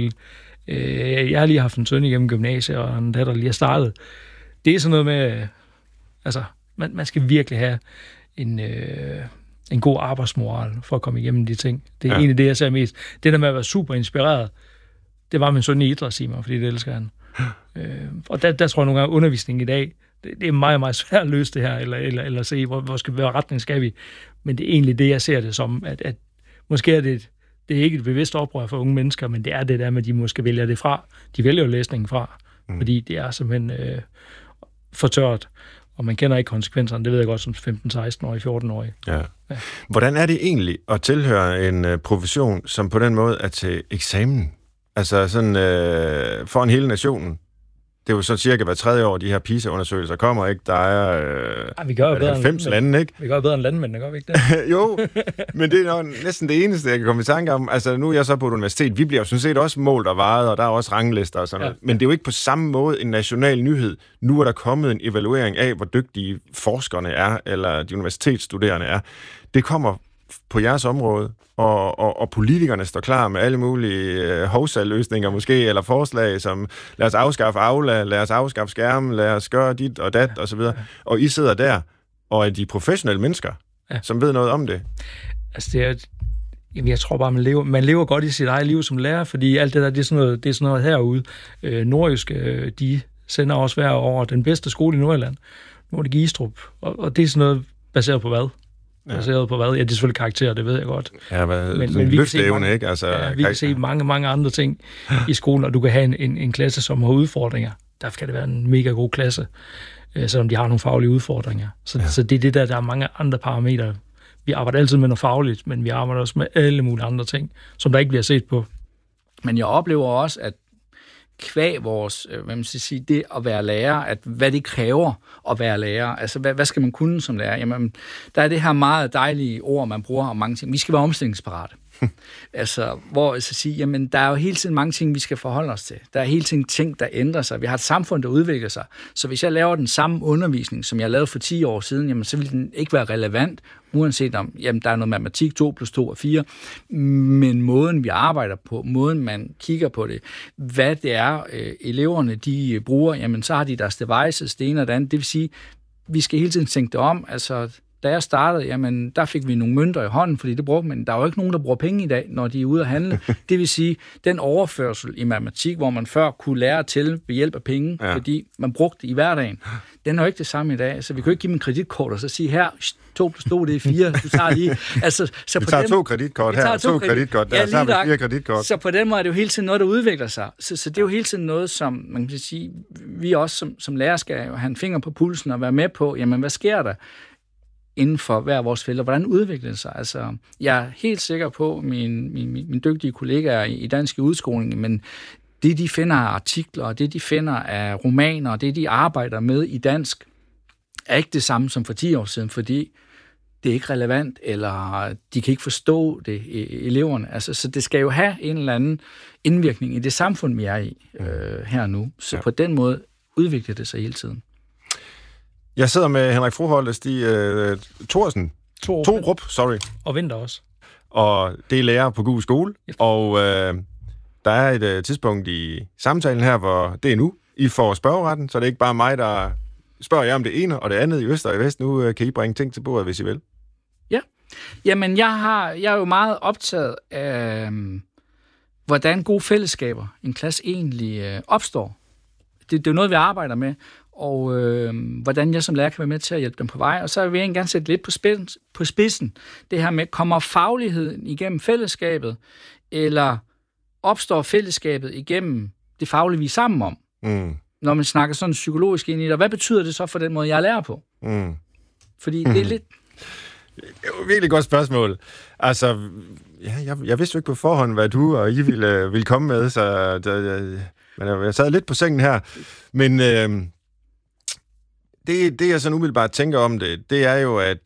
udvikling. Jeg har lige haft en søn igennem gymnasiet, og en datter lige har startet. Det er sådan noget med, altså, man skal virkelig have en god arbejdsmoral for at komme igennem de ting. Det er egentlig det, jeg ser mest. Det der med at være super inspireret, det var min søn i idræt, siger mig, fordi det elsker han. Og der tror jeg nogle gange, undervisning i dag, det er meget, meget svært at løse det her, eller se, hvor skal være retning skal vi. Men det er egentlig det, jeg ser det som, at måske er det er ikke et bevidst oprør for unge mennesker, men det er det der med, at de måske vælger det fra. De vælger jo læsningen fra, fordi det er simpelthen for tørt, og man kender ikke konsekvenserne. Det ved jeg godt som 15-16-årig, 14-årig. Ja. Hvordan er det egentlig at tilhøre en profession, som på den måde er til eksamen? Altså sådan for en hele nationen. Det er jo så cirka hver 3. år, de her PISA-undersøgelser kommer, ikke? Der er 90 lande, ikke? Vi gør bedre end landmændene, gør vi ikke det? Jo, men det er næsten det eneste, jeg kan komme i tanke om. Altså, nu er jeg så på et universitet. Vi bliver jo sådan set også målt og vejet, og der er også ranglister og sådan noget. Men det er jo ikke på samme måde en national nyhed. Nu er der kommet en evaluering af, hvor dygtige forskerne er, eller de universitetsstuderende er. Det kommer på jeres område, og politikerne står klar med alle mulige hovsaløsninger måske, eller forslag som lad os afskaffe Aula, lad os afskaffe skærmen, lad os gøre dit og dat, og så videre. Og I sidder der, og er de professionelle mennesker, som ved noget om det? Altså jeg tror bare, man lever godt i sit eget liv som lærer, fordi alt det der, det er sådan noget herude. Nordjysk, de sender også hver år den bedste skole i Nordjylland. Nordisk Gistrup, og det er sådan noget baseret på hvad? Baseret på hvad? Ja, det er selvfølgelig karakterer, det ved jeg godt. Ja, men vi kan se mange, ikke? Altså, vi kan se mange andre ting i skolen, og du kan have en klasse, som har udfordringer. Der skal det være en mega god klasse, selvom de har nogle faglige udfordringer. Så det er det der er mange andre parametre. Vi arbejder altid med noget fagligt, men vi arbejder også med alle mulige andre ting, som der ikke bliver set på. Men jeg oplever også, at kvæg vores, hvad man skal sige, det at være lærer, at hvad det kræver at være lærer. Altså, hvad skal man kunne som lærer? Jamen, der er det her meget dejlige ord, man bruger om mange ting. Vi skal være omstillingsparate. Altså, hvor jeg skal sige, jamen, der er jo hele tiden mange ting, vi skal forholde os til. Der er hele tiden ting, der ændrer sig. Vi har et samfund, der udvikler sig. Så hvis jeg laver den samme undervisning, som jeg lavede for 10 år siden, jamen, så vil den ikke være relevant, uanset om, jamen, der er noget matematik, 2 + 2 er 4, men måden, vi arbejder på, måden, man kigger på det, hvad det er, eleverne, de bruger, jamen, så har de deres devices, det ene og det andet. Det vil sige, vi skal hele tiden tænke det om, altså, da jeg startede, jamen, der fik vi nogle mønter i hånden, fordi det brugte man. Der er jo ikke nogen, der bruger penge i dag, når de er ude at handle. Det vil sige, den overførsel i matematik, hvor man før kunne lære til ved hjælp af penge, fordi man brugte det i hverdagen, den er jo ikke det samme i dag. Så vi kan jo ikke give dem en kreditkort og så sige, her, 2 + 2, det er 4, du tager lige. Altså, så vi tager 2 kreditkort her, 2 kreditkort der, så har vi 4 kreditkort. Så på den måde er det jo hele tiden noget, der udvikler sig. Så det er jo hele tiden noget, som man kan sige, vi også som lærer skal jo have en finger på pulsen og være med på, jamen, hvad sker der inden for hver vores felt, og hvordan udvikler det sig? Altså, jeg er helt sikker på, mine dygtige kollegaer i dansk udskoling, men det, de finder af artikler, og det, de finder af romaner, og det, de arbejder med i dansk, er ikke det samme som for 10 år siden, fordi det er ikke relevant, eller de kan ikke forstå det, eleverne. Altså, så det skal jo have en eller anden indvirkning i det samfund, vi er i her nu. Så på den måde udvikler det sig hele tiden. Jeg sidder med Henrik Froholt og Stig Thorsen. Torup, sorry. Og Vinter også. Og det er lærer på Gug Skole. Yep. Og der er et tidspunkt i samtalen her, hvor det er nu. I får spørgeretten, så det er ikke bare mig, der spørger jer om det ene og det andet i øst og i vest. Nu kan I bringe ting til bordet, hvis I vil. Ja. Jamen, jeg er jo meget optaget af, hvordan gode fællesskaber en klasse egentlig opstår. Det er jo noget, vi arbejder med. Og hvordan jeg som lærer kan være med til at hjælpe dem på vej. Og så vil jeg gerne sætte lidt på spidsen. Det her med, kommer fagligheden igennem fællesskabet, eller opstår fællesskabet igennem det faglige, vi er sammen om? Når man snakker sådan psykologisk ind i det. Og hvad betyder det så for den måde, jeg lærer på? Fordi det er lidt... Det er jo et virkelig godt spørgsmål. Altså, jeg vidste jo ikke på forhånd, hvad du og I ville komme med, så jeg sad lidt på sengen her. Men... Det, jeg sådan umiddelbart tænker om det er jo, at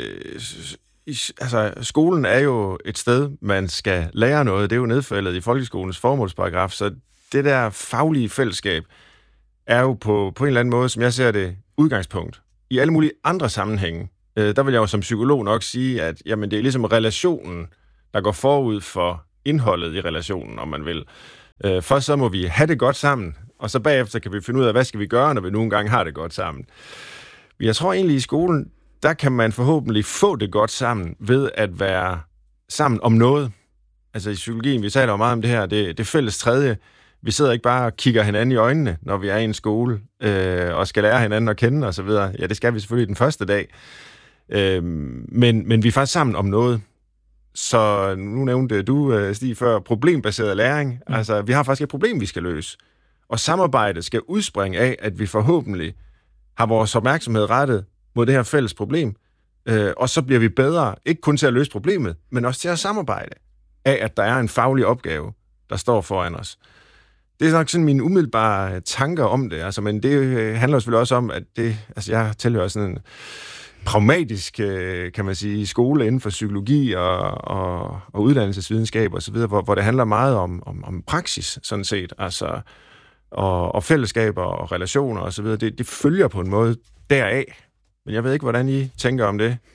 skolen er jo et sted, man skal lære noget. Det er jo nedfældet i folkeskolens formålsparagraf, så det der faglige fællesskab er jo på en eller anden måde, som jeg ser det, udgangspunkt. I alle mulige andre sammenhænge, der vil jeg jo som psykolog nok sige, at jamen, det er ligesom relationen, der går forud for indholdet i relationen, om man vil. Først så må vi have det godt sammen, og så bagefter kan vi finde ud af, hvad skal vi gøre, når vi nogle gange har det godt sammen. Jeg tror egentlig i skolen, der kan man forhåbentlig få det godt sammen ved at være sammen om noget. Altså i psykologien, vi taler jo meget om det her, det fælles tredje. Vi sidder ikke bare og kigger hinanden i øjnene, når vi er i en skole, og skal lære hinanden at kende osv. Ja, det skal vi selvfølgelig den første dag. Men vi er faktisk sammen om noget. Så nu nævnte du, Stig, før problembaseret læring. Altså, vi har faktisk et problem, vi skal løse. Og samarbejdet skal udspringe af, at vi forhåbentlig har vores opmærksomhed rettet mod det her fælles problem. Og så bliver vi bedre, ikke kun til at løse problemet, men også til at samarbejde af, at der er en faglig opgave, der står foran os. Det er nok sådan mine umiddelbare tanker om det, altså, men det handler selvfølgelig også om, at jeg tilhører sådan en pragmatisk, kan man sige, skole inden for psykologi og uddannelsesvidenskab og så videre, hvor det handler meget om praksis, sådan set, altså, og fællesskaber og relationer og så videre. Det følger på en måde deraf. Men jeg ved ikke, hvordan I tænker om det.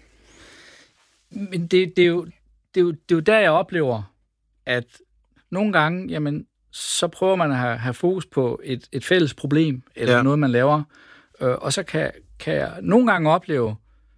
Men det er jo der, jeg oplever, at nogle gange, jamen, så prøver man at have fokus på et fælles problem, eller noget, man laver, og så kan jeg nogle gange opleve,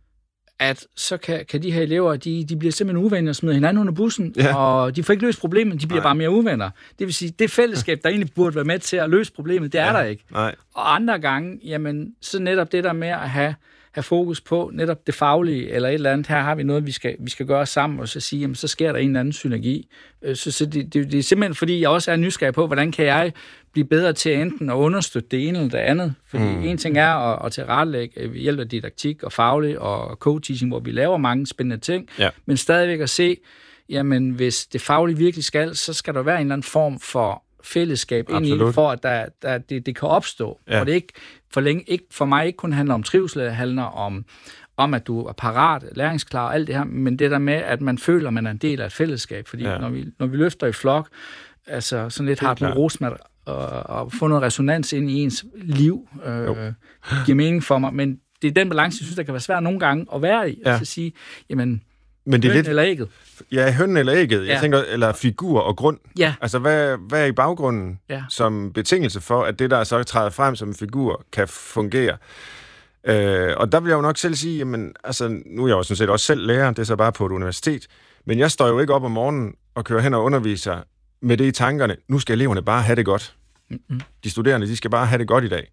at så kan de her elever, de bliver simpelthen uvenner og smider hinanden under bussen, og de får ikke løst problemet, de bliver bare mere uvenner. Det vil sige, det fællesskab, der egentlig burde være med til at løse problemet, det er der ikke. Nej. Og andre gange, jamen, så netop det der med at have fokus på netop det faglige, eller et eller andet, her har vi noget, vi skal gøre sammen, og så sige, jamen, så sker der en eller anden synergi. Så det er simpelthen, fordi jeg også er nysgerrig på, hvordan kan jeg blive bedre til enten at understøtte det ene eller det andet. Fordi en ting er at tilrettelægge ved hjælp af didaktik og faglig og co-teaching, hvor vi laver mange spændende ting, men stadigvæk at se, jamen, hvis det faglige virkelig så skal der være en eller anden form for fællesskab ind i det, for at det kan opstå. Og det ikke for mig ikke kun handler om trivsel, det handler om at du er parat, læringsklar og alt det her, men det der med, at man føler, at man er en del af et fællesskab. Fordi når vi løfter i flok, altså sådan lidt Hartmut Rosman, og få noget resonans ind i ens liv, giver mening for mig, men det er den balance, jeg synes, der kan være svært nogle gange at være i. Altså at sige, jamen, men det er hønnen eller ægget? Ja, hønnen eller ægget. Jeg tænker, eller figur og grund. Ja. Altså, hvad er i baggrunden som betingelse for, at det, der så træder frem som en figur, kan fungere? Og der vil jeg jo nok selv sige, jamen, altså, nu er jeg jo sådan set også selv lærer, det er så bare på et universitet, men jeg står jo ikke op om morgenen og kører hen og underviser med det i tankerne. Nu skal eleverne bare have det godt. De studerende, de skal bare have det godt i dag.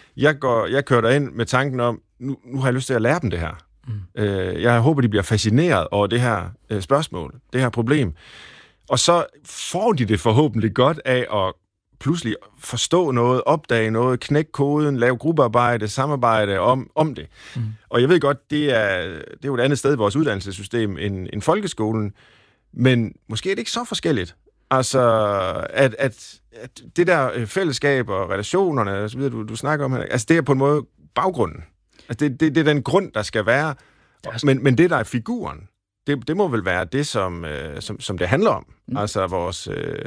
Jeg kører derind med tanken om, nu har jeg lyst til at lære dem det her. Jeg håber, de bliver fascineret over det her spørgsmål, det her problem. Og så får de det forhåbentlig godt af at pludselig forstå noget, opdage noget, knække koden, lave gruppearbejde, samarbejde om det. Og jeg ved godt, det er jo et andet sted i vores uddannelsessystem end folkeskolen, men måske er det ikke så forskelligt. Altså, at det der fællesskab og relationerne, og så videre, du snakker om her, altså det er på en måde baggrunden. Altså det er den grund, der skal være. Men det, der er figuren, det må vel være det, som det handler om. Altså vores...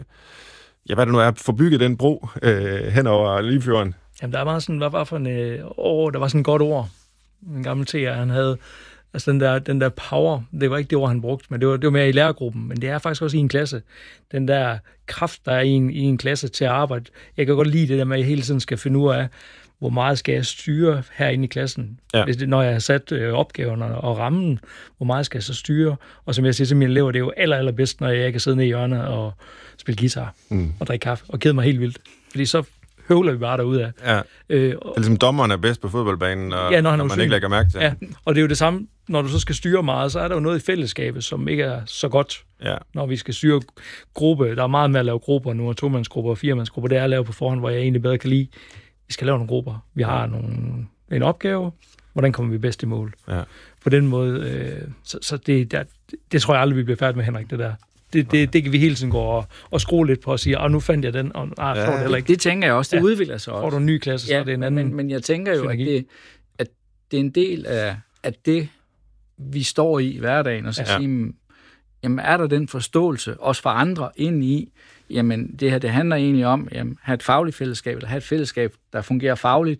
hvad det nu er, få bygget den bro hen over Limfjorden. Jamen, der er meget sådan, der var sådan et godt ord. En gammel TR, han havde... Altså den der power, det var ikke det ord, han brugte, men det var mere i lærergruppen, men det er faktisk også i en klasse. Den der kraft, der er i en klasse til at arbejde. Jeg kan godt lide det der med, at jeg hele tiden skal finde ud af, hvor meget skal jeg styre herinde i klassen. Når jeg har sat opgaverne og rammen, hvor meget skal jeg så styre. Og som jeg siger til mine elever, det er jo allerbedst, når jeg kan sidde nede i hjørnet og spille guitar og drikke kaffe og kede mig helt vildt. Fordi så høvler vi bare derudad. Ja. Det er ligesom dommeren er bedst på fodboldbanen, og når man ikke lægger mærke til. Ja, og det er jo det samme, når du så skal styre meget, så er der jo noget i fællesskabet, som ikke er så godt, når vi skal styre gruppe. Der er meget med at lave grupper nu, og tomandsgrupper og firemandsgrupper. Det er at lave på forhånd, hvor jeg egentlig bedre kan lide. Vi skal lave nogle grupper. Vi har en opgave. Hvordan kommer vi bedst i mål? Ja. På den måde, så det tror jeg aldrig, vi bliver færdige med, Henrik, det der. Det kan vi hele tiden gå og skrue lidt på og sige, nu fandt jeg den, og det heller ikke. Det tænker jeg også, det udvikler sig også. Får du en ny klasse, så er det en anden. Men jeg tænker jo, at det er en del af det, vi står i hverdagen, og så sige, jamen er der den forståelse, også for andre, ind i, jamen det her, det handler egentlig om, at have et fagligt fællesskab, eller have et fællesskab, der fungerer fagligt,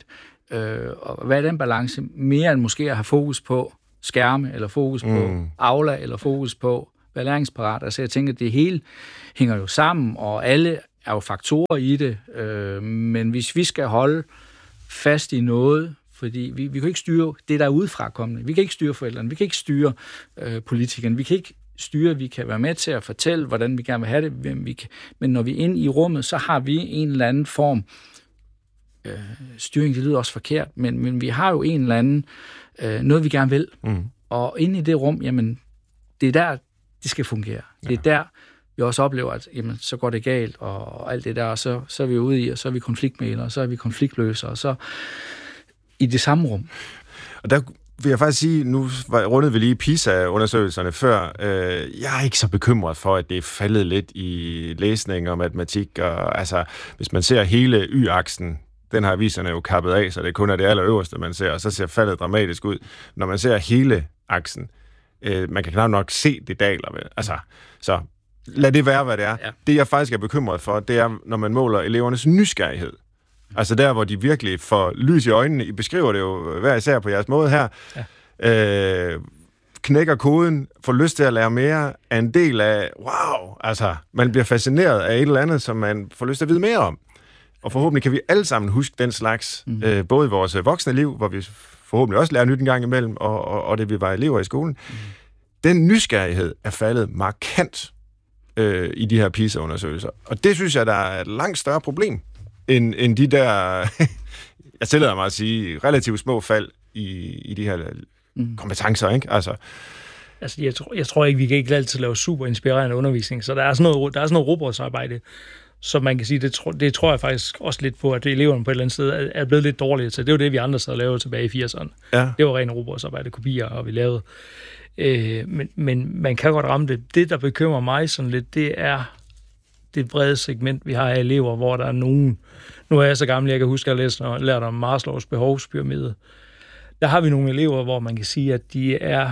og hvad er den balance, mere end måske at have fokus på skærme, eller fokus på Aula, eller fokus på være læringsparat. Altså jeg tænker, at det hele hænger jo sammen, og alle er jo faktorer i det, men hvis vi skal holde fast i noget, fordi vi kan ikke styre det, der er udefra kommende. Vi kan ikke styre forældrene, vi kan ikke styre politikerne, vi kan ikke styre, vi kan være med til at fortælle, hvordan vi gerne vil have det, hvem vi kan. Men når vi er inde i rummet, så har vi en eller anden form styring, det lyder også forkert, men vi har jo en eller anden noget, vi gerne vil. Og inde i det rum, jamen, det er der, det skal fungere. Ja. Det er der, vi også oplever, at jamen, så går det galt, og alt det der, og så er vi ude i, og så er vi konfliktmæglere, og så er vi konfliktløsere, og så i det samme rum. Og der vil jeg faktisk sige, nu rundede vi lige PISA-undersøgelserne før, jeg er ikke så bekymret for, at det er faldet lidt i læsning og matematik, og altså, hvis man ser hele Y-aksen, den har aviserne jo kappet af, så det kun er det allerøverste, man ser, og så ser faldet dramatisk ud. Når man ser hele aksen, man kan knap nok se det daler ved. Altså, så lad det være, hvad det er. Ja. Det, jeg faktisk er bekymret for, det er, når man måler elevernes nysgerrighed. Altså der, hvor de virkelig får lys i øjnene. I beskriver det jo hver især på jeres måde her. Ja. Knækker koden, får lyst til at lære mere, er en del af, wow, altså, man bliver fascineret af et eller andet, som man får lyst til at vide mere om. Og forhåbentlig kan vi alle sammen huske den slags, både i vores voksne liv, hvor vi forhåbentlig også lærer nyt en gang imellem, og det vi var elever i skolen. Den nysgerrighed er faldet markant i de her PISA-undersøgelser. Og det synes jeg, der er et langt større problem, end de der, jeg tillader mig at sige, relativt små fald i de her kompetencer, ikke? Altså jeg tror ikke, vi kan ikke altid lave super inspirerende undervisning, så der er sådan noget robotsarbejde, så man kan sige, det tror jeg faktisk også lidt på, at eleverne på et eller andet sted er blevet lidt dårlige til. Det var det, vi andre sad og lavede tilbage i 80'erne. Ja. Det var rent robotsarbejde, kopier, og vi lavede. Men man kan godt ramme det. Det, der bekymrer mig sådan lidt, det er det brede segment, vi har af elever, hvor der er nogen. Nu er jeg så gammel, jeg kan huske, at jeg lært om Maslows behovspyramide. Der har vi nogle elever, hvor man kan sige, at de er...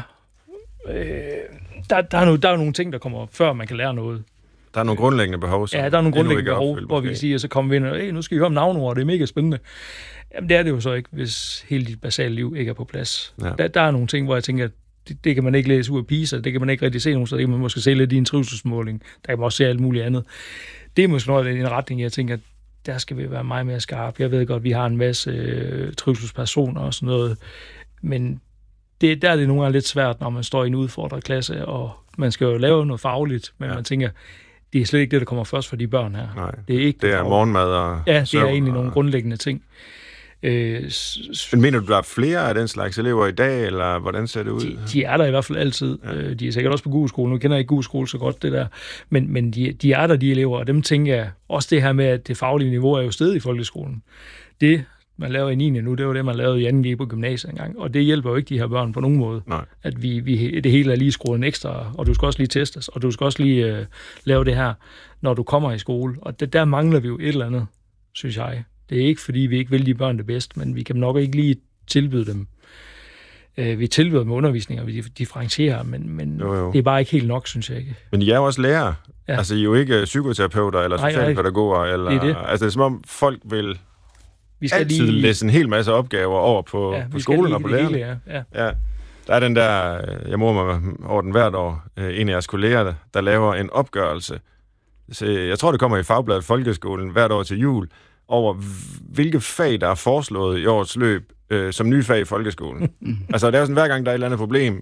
Der er nogle ting, der kommer før, man kan lære noget. Der er nogle grundlæggende behov. Ja, der er nogle grundlæggende behov, hvor vi kan sige, og så kommer vi ind og, nu skal I høre om navnord, det er mega spændende. Jamen, det er det jo så ikke, hvis hele dit basale liv ikke er på plads. Ja. Der er nogle ting, hvor jeg tænker, det kan man ikke læse ud af PISA, det kan man ikke rigtig se nogen, så det kan man måske se lidt i en trivselsmåling. Der kan man også se alt muligt andet. Det er måske noget af en retning, jeg tænker, der skal vi være meget mere skarpe. Jeg ved godt, vi har en masse trivselspersoner og sådan noget, men der er det nogle gange lidt svært, når man står i en udfordret klasse, og man skal jo lave noget fagligt, men man tænker, det er slet ikke det, der kommer først for de børn her. Nej, det er morgenmad og ja, det er egentlig nogle grundlæggende ting. Men mener du, der er flere af den slags elever i dag, eller hvordan ser det ud? De er der i hvert fald altid. Ja. De er sikkert også på Gugeskole. Nu kender jeg ikke Gugeskole så godt, det der. Men de er der, de elever, og dem tænker jeg også det her med, at det faglige niveau er jo steget i folkeskolen. Det, man laver i 9. nu, det var det, man lavede i 2G på gymnasiet engang. Og det hjælper jo ikke de her børn på nogen måde. Nej. At det hele er lige skruet en ekstra, og du skal også lige testes, og du skal også lige lave det her, når du kommer i skole. Og der mangler vi jo et eller andet, synes jeg. Det er ikke, fordi vi ikke vil de børn det bedst, men vi kan nok ikke lige tilbyde dem. Vi tilbyder med undervisning, og vi differentierer, men jo. Det er bare ikke helt nok, synes jeg ikke. Men I er jo også lærere. Ja. Altså, I er jo ikke psykoterapeuter eller socialpædagoger. Eller, det er det. Altså, det er som om folk vil altid læse en hel masse opgaver over på skolen og på lærerne. Ja. Der er den der, jeg morer mig over den hvert år, en af jeres kolleger, der laver en opgørelse. Så jeg tror, det kommer i Fagbladet Folkeskolen hvert år til jul, over hvilke fag, der er foreslået i årets løb som nye fag i folkeskolen. Altså, det er jo sådan, hver gang der er et eller andet problem,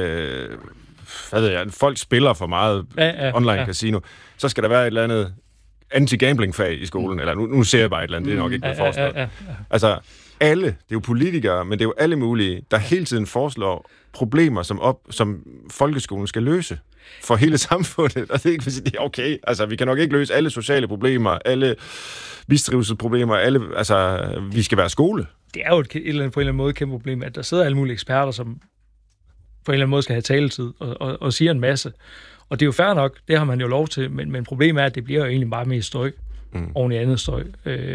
folk spiller for meget online casino, så skal der være et eller andet anti-gambling-fag i skolen, eller nu ser jeg bare et eller andet, det er nok ikke blevet foreslået. Altså, alle, det er jo politikere, men det er jo alle mulige, der hele tiden foreslår problemer, som folkeskolen skal løse for hele samfundet. Og det er ikke, fordi det er okay. Altså, vi kan nok ikke løse alle sociale problemer, alle mistrivselsproblemer, vi skal være skole. Det er jo på en eller anden måde et kæmpe problem, at der sidder alle mulige eksperter, som på en eller anden måde skal have taletid og siger en masse. Og det er jo fair nok, det har man jo lov til, men problemet er, at det bliver jo egentlig bare mest støj oven i andet støj.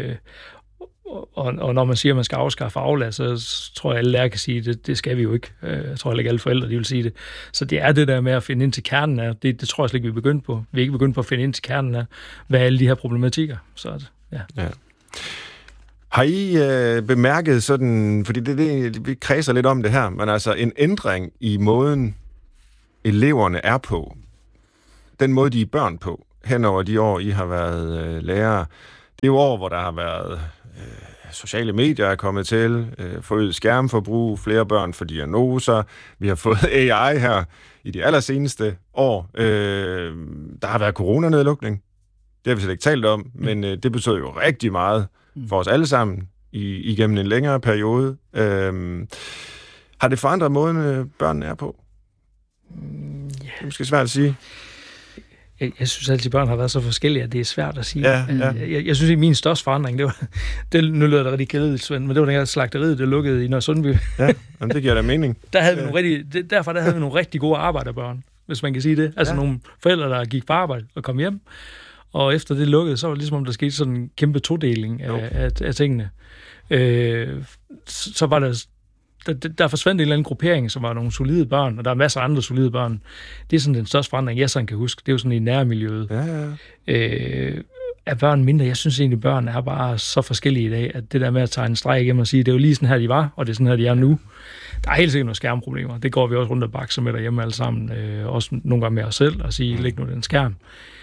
Og når man siger, at man skal afskaffe Aula, så tror jeg, alle lærere kan sige, at det skal vi jo ikke. Jeg tror heller ikke, alle forældre de vil sige det. Så det er det der med at finde ind til kernen af. Det tror jeg slet ikke, vi er begyndt på. Vi er ikke begyndt på at finde ind til kernen af, hvad er alle de her problematikker. Så ja. Har I bemærket sådan, fordi vi kredser lidt om det her, men altså en ændring i måden, eleverne er på, den måde, de er børn på, hen over de år, I har været lærere. Det er jo år, hvor der har været sociale medier er kommet til, forøget skærmforbrug, flere børn for diagnoser. Vi har fået AI her i de allerseneste år. Der har været coronanedlukning. Det har vi slet ikke talt om, men det betød jo rigtig meget for os alle sammen igennem en længere periode. Har det forandret måden, børnene er på? Det er måske svært at sige. Jeg synes altid, at børn har været så forskellige, at det er svært at sige. Ja. Jeg synes, at min største forandring, nu lyder det rigtig kedeligt, Svend, men det var dengang slagteriet, det lukkede i Nørresundby. Ja, jamen, det giver da mening. Der havde vi nogle rigtig gode arbejderbørn, hvis man kan sige det. Altså nogle forældre, der gik på arbejde og kom hjem, og efter det lukkede, så var det ligesom, om der skete sådan en kæmpe todeling af tingene. Så var der forsvandt en eller anden gruppering, som var nogle solide børn, og der er masser af andre solide børn. Det er sådan den største forandring, jeg sådan kan huske. Det er jo sådan i nærmiljøet. Er børn mindre? Jeg synes egentlig, børn er bare så forskellige i dag, at det der med at tage en streg igennem og sige, det er jo lige sådan her, de var, og det er sådan her, de er nu. Der er helt sikkert nogle skærmproblemer. Det går vi også rundt og bakser med derhjemme alle sammen. Også nogle gange med os selv, og sige, læg nu den skærm.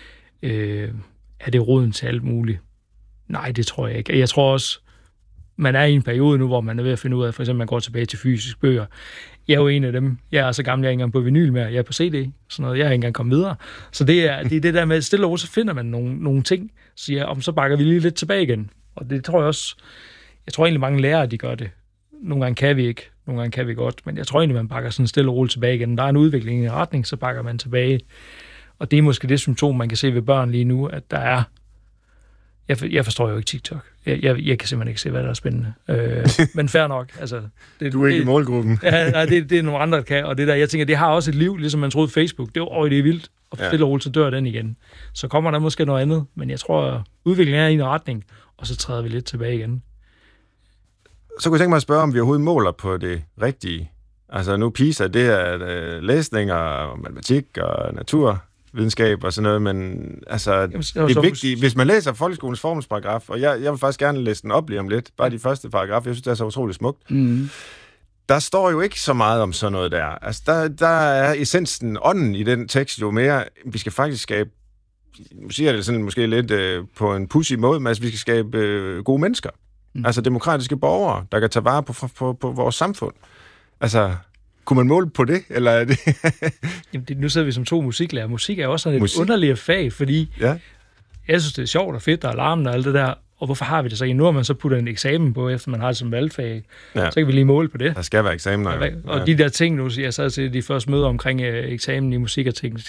Er det roden til alt muligt? Nej, det tror jeg ikke. Jeg tror også, man er i en periode nu, hvor man er ved at finde ud af, for eksempel, man går tilbage til fysiske bøger. Jeg er jo en af dem. Jeg er så gammel, jeg er ikke engang på vinyl mere. Jeg er på CD. Sådan noget. Jeg er ikke engang kommet videre. Så det er det der med, stille og så finder man nogle ting, siger, om så bakker vi lige lidt tilbage igen. Og det tror jeg også, jeg tror egentlig mange lærere, de gør det. Nogle gange kan vi ikke, nogle gange kan vi godt, men jeg tror egentlig, man bakker sådan stille og roligt tilbage igen. Der er en udvikling i en retning, så bakker man tilbage. Og det er måske det symptom, man kan se ved børn lige nu, at der er. Jeg forstår jo ikke TikTok. Jeg kan simpelthen ikke se, hvad der er spændende. Men fair nok. Altså, du er ikke i målgruppen. Nej, det er nogle andre, der kan. Og det der, jeg tænker, det har også et liv, ligesom man troede Facebook. Det er vildt. Og stille og roligt, så dør den igen. Så kommer der måske noget andet. Men jeg tror, at udviklingen er i en retning, og så træder vi lidt tilbage igen. Så kunne jeg tænke mig at spørge, om vi overhovedet måler på det rigtige. Altså nu PISA, det er læsning og matematik og naturvidenskab og sådan noget, men altså, det er vigtigt. Hvis man læser folkeskolens formålsparagraf, og jeg vil faktisk gerne læse den op lige om lidt, bare de første paragrafer, jeg synes, det er så utroligt smukt. Der står jo ikke så meget om sådan noget der. Altså, der er essensen, ånden i den tekst jo mere, vi skal faktisk skabe, nu siger jeg det sådan måske lidt på en pussy måde, men altså, vi skal skabe gode mennesker. Altså demokratiske borgere, der kan tage vare på vores samfund. Altså, kunne man måle på det, eller er det? Jamen, nu sidder vi som to musiklærer. Musik er også sådan et underligt fag, fordi jeg synes, det er sjovt og fedt og alarmen og alt det der. Og hvorfor har vi det så? Nu har man så puttet en eksamen på, efter man har det som valgfag. Så kan vi lige måle på det. Der skal være eksamener. Og de der ting nu, jeg sad til de første møder omkring eksamen i musik og tænkte,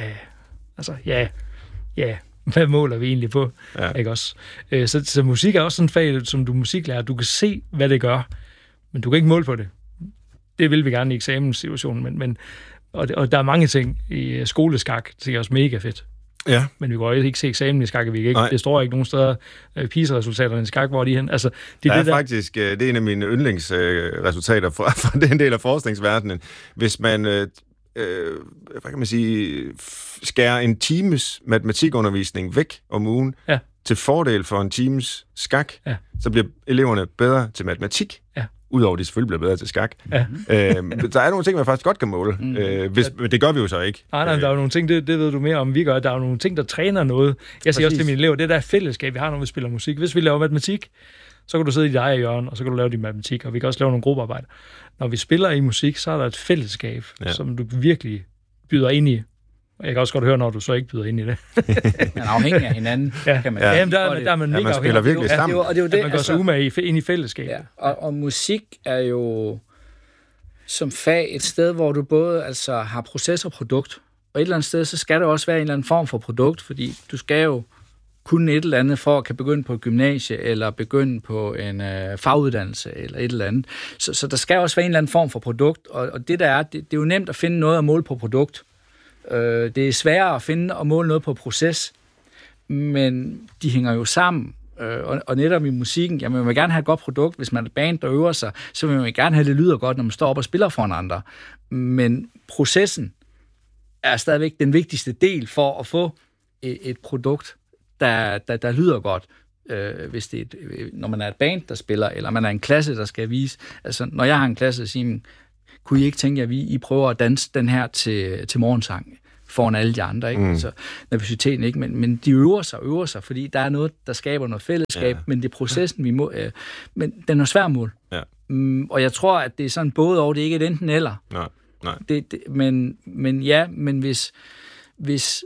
hvad måler vi egentlig på? Ikke også? Så musik er også sådan et fag, som du musiklærer. Du kan se, hvad det gør, men du kan ikke måle på det. Det vil vi gerne i eksamenssituationen, men og der er mange ting i skoleskak, det er også mega fedt. Ja. Men vi kan jo ikke se eksamen i skak, det står ikke nogen steder PISA-resultaterne i skak, hvor de hen. Altså, det er faktisk, det er en af mine yndlingsresultater fra den del af forskningsverdenen. Hvis man, hvad kan man sige, skærer en times matematikundervisning væk om ugen, til fordel for en times skak, så bliver eleverne bedre til matematik. Udover at de selvfølgelig bliver bedre til skak. Der er nogle ting, man faktisk godt kan måle. Men det gør vi jo så ikke. Nej, der er jo nogle ting, det ved du mere om, vi gør. Der er jo nogle ting, der træner noget. Jeg siger også til mine elever, det der fællesskab, vi har, når vi spiller musik. Hvis vi laver matematik, så kan du sidde i dit eget hjørne, og så kan du lave din matematik, og vi kan også lave nogle gruppearbejde. Når vi spiller i musik, så er der et fællesskab, som du virkelig byder ind i. Jeg kan også godt høre, når du så ikke byder ind i det. Man er afhængig af hinanden, kan man sige. Jamen, der er man mega afhængig. Spiller virkelig sammen. Og det er jo det, man går så umage ind i fællesskab. Ja. Og musik er jo som fag et sted, hvor du både altså har proces og produkt. Og et eller andet sted, så skal der også være en eller anden form for produkt, fordi du skal jo kunne et eller andet for at kan begynde på et gymnasie, eller begynde på en faguddannelse, eller et eller andet. Så der skal også være en eller anden form for produkt, og det der er, det er jo nemt at finde noget at måle på produkt. Det er sværere at finde og måle noget på proces, men de hænger jo sammen. Og netop i musikken, jamen man vil gerne have et godt produkt, hvis man er band, der øver sig, så vil man gerne have, det lyder godt, når man står op og spiller foran andre. Men processen er stadigvæk den vigtigste del for at få et produkt, der lyder godt. Hvis det når man er et band, der spiller, eller man er en klasse, der skal vise. Altså, når jeg har en klasse, så siger man, kunne I ikke tænke, at I prøver at danse den her til morgensang? foran alle de andre, ikke? Altså, nervøsiteten, ikke? Men de øver sig, fordi der er noget, der skaber noget fællesskab, men det er processen, vi må... men den er svær at måle. Ja. Og jeg tror, at det er sådan både og, det er ikke et enten eller. Nej. Men hvis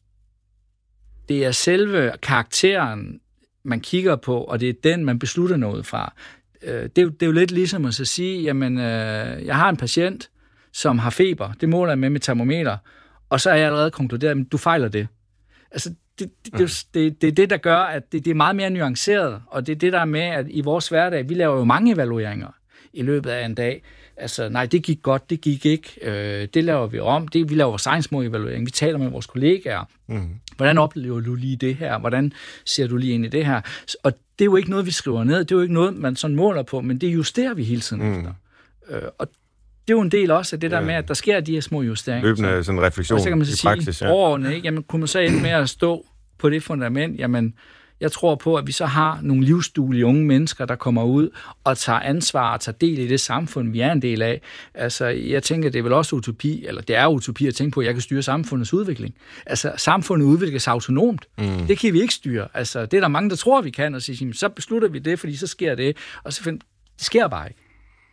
det er selve karakteren, man kigger på, og det er den, man beslutter noget fra, det er jo lidt ligesom at så sige, jamen, jeg har en patient, som har feber, det måler jeg med termometer, og så er jeg allerede konkluderet, at du fejler det. Altså, det er det, der gør, at det er meget mere nuanceret, og det er det, der er med, at i vores hverdag, vi laver jo mange evalueringer i løbet af en dag. Altså, nej, det gik godt, det gik ikke, det laver vi om, vi laver vores egen små evaluering, vi taler med vores kollegaer. Hvordan oplever du lige det her? Hvordan ser du lige ind i det her? Og det er jo ikke noget, vi skriver ned, det er jo ikke noget, man sådan måler på, men det justerer vi hele tiden efter. Og det er jo en del også af det der med, at der sker de her små justeringer. Løbende sådan refleksion så kan man i sige, praksis. Ja. Overordnet, ikke? Jamen, kunne man så ende med at stå på det fundament, jamen, jeg tror på, at vi så har nogle livsduelige unge mennesker, der kommer ud og tager ansvar og tager del i det samfund, vi er en del af. Altså, jeg tænker, det er vel også utopi, eller det er utopi at tænke på, at jeg kan styre samfundets udvikling. Altså, samfundet udvikler sig autonomt. Det kan vi ikke styre. Altså, det er der mange, der tror, vi kan, og siger, så beslutter vi det, fordi så sker det, og så det sker bare ikke.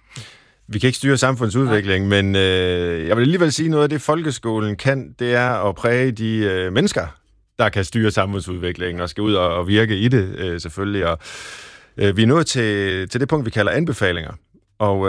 Vi kan ikke styre samfundets udvikling, men jeg vil alligevel sige noget af det, folkeskolen kan, det er at præge de mennesker, der kan styre samfundsudviklingen og skal ud og virke i det, selvfølgelig. Og vi er nået til det punkt, vi kalder anbefalinger. Og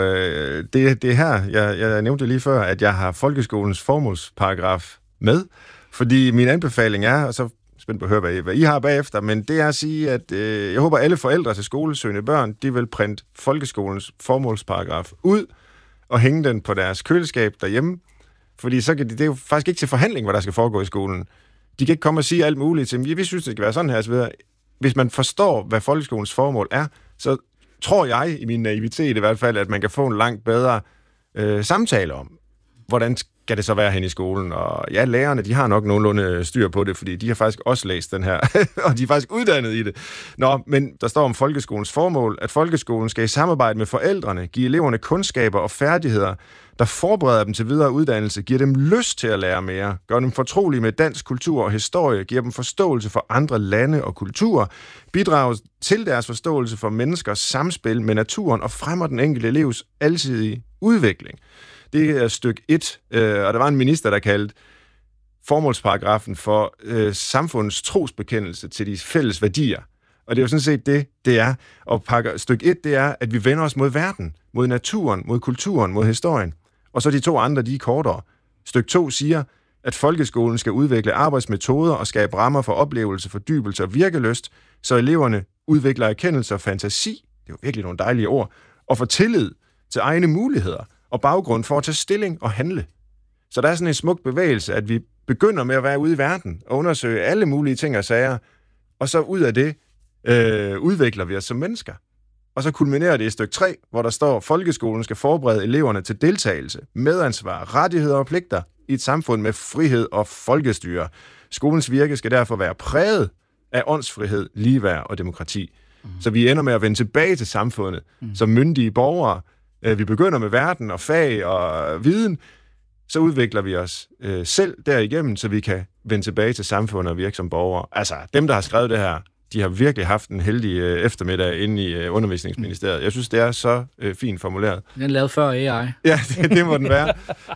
det er her, jeg nævnte lige før, at jeg har folkeskolens formålsparagraf med, fordi min anbefaling er, og så spændt på at høre, hvad I har bagefter, men det er at sige, at jeg håber, alle forældre til skolesøgende børn, de vil printe folkeskolens formålsparagraf ud og hænge den på deres køleskab derhjemme, fordi så kan det er jo faktisk ikke til forhandling, hvad der skal foregå i skolen. De kan ikke komme og sige alt muligt til, vi synes, det skal være sådan her, så videre. Hvis man forstår, hvad folkeskolens formål er, så tror jeg, i min naivitet i hvert fald, at man kan få en langt bedre samtale om, hvordan skal det så være hen i skolen. Og ja, lærerne, de har nok nogenlunde styr på det, fordi de har faktisk også læst den her, og de er faktisk uddannet i det. Nå, men der står om folkeskolens formål, at folkeskolen skal i samarbejde med forældrene give eleverne kundskaber og færdigheder, der forbereder dem til videre uddannelse, giver dem lyst til at lære mere, gør dem fortrolige med dansk kultur og historie, giver dem forståelse for andre lande og kulturer, bidrager til deres forståelse for menneskers samspil med naturen og fremmer den enkelte elevs alsidige udvikling. Det er stykke 1, og der var en minister, der kaldte formålsparagrafen for samfundets trosbekendelse til de fælles værdier. Og det er jo sådan set det er. Og stykke 1, det er, at vi vender os mod verden, mod naturen, mod kulturen, mod historien. Og så de 2 andre, de er kortere. Stykke 2 siger, at folkeskolen skal udvikle arbejdsmetoder og skabe rammer for oplevelse, fordybelse og virkelyst, så eleverne udvikler erkendelse og fantasi, det er jo virkelig nogle dejlige ord, og får tillid til egne muligheder og baggrund for at tage stilling og handle. Så der er sådan en smuk bevægelse, at vi begynder med at være ude i verden og undersøge alle mulige ting og sager, og så ud af det udvikler vi os som mennesker. Og så kulminerer det i stykke 3, hvor der står, at folkeskolen skal forberede eleverne til deltagelse, medansvar, rettigheder og pligter i et samfund med frihed og folkestyre. Skolens virke skal derfor være præget af åndsfrihed, ligeværd og demokrati. Så vi ender med at vende tilbage til samfundet som myndige borgere. Vi begynder med verden og fag og viden, så udvikler vi os selv derigennem, så vi kan vende tilbage til samfundet og virke som borgere. Altså, dem, der har skrevet det her, de har virkelig haft en heldig eftermiddag inde i Undervisningsministeriet. Jeg synes, det er så fint formuleret. Den er lavet før AI. Ja, det må den være.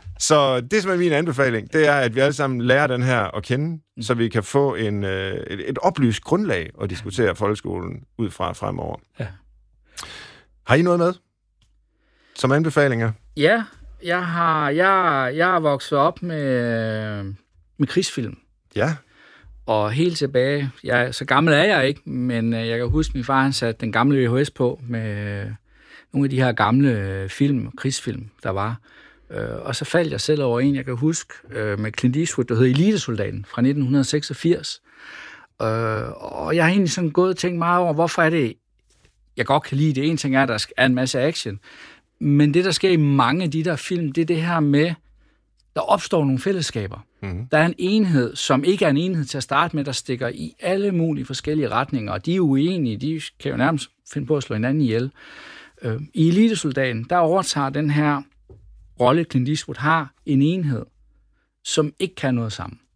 Så det, som er min anbefaling, det er, at vi alle sammen lærer den her at kende, så vi kan få et oplyst grundlag at diskutere folkeskolen ud fra fremover. Ja. Har I noget med som anbefalinger? Ja, jeg har vokset op med krigsfilm. Ja. Og helt tilbage, så gammel er jeg ikke, men jeg kan huske, at min far han satte den gamle VHS på med nogle af de her gamle krigsfilm, der var. Og så faldt jeg selv over en, jeg kan huske, med Clint Eastwood, der hed Elitesoldaten fra 1986. Og jeg har egentlig sådan gået og tænkt meget over, hvorfor er det, jeg godt kan lide det. En ting er, at der er en masse action, men det, der sker i mange af de der film, det er det her med, der opstår nogle fællesskaber. Mm-hmm. Der er en enhed, som ikke er en enhed til at starte med, der stikker i alle mulige forskellige retninger, og de er uenige, de kan jo nærmest finde på at slå hinanden ihjel. I Elitesoldaten, der overtager den her rolle, Clint Eastwood har, en enhed, som ikke kan noget sammen.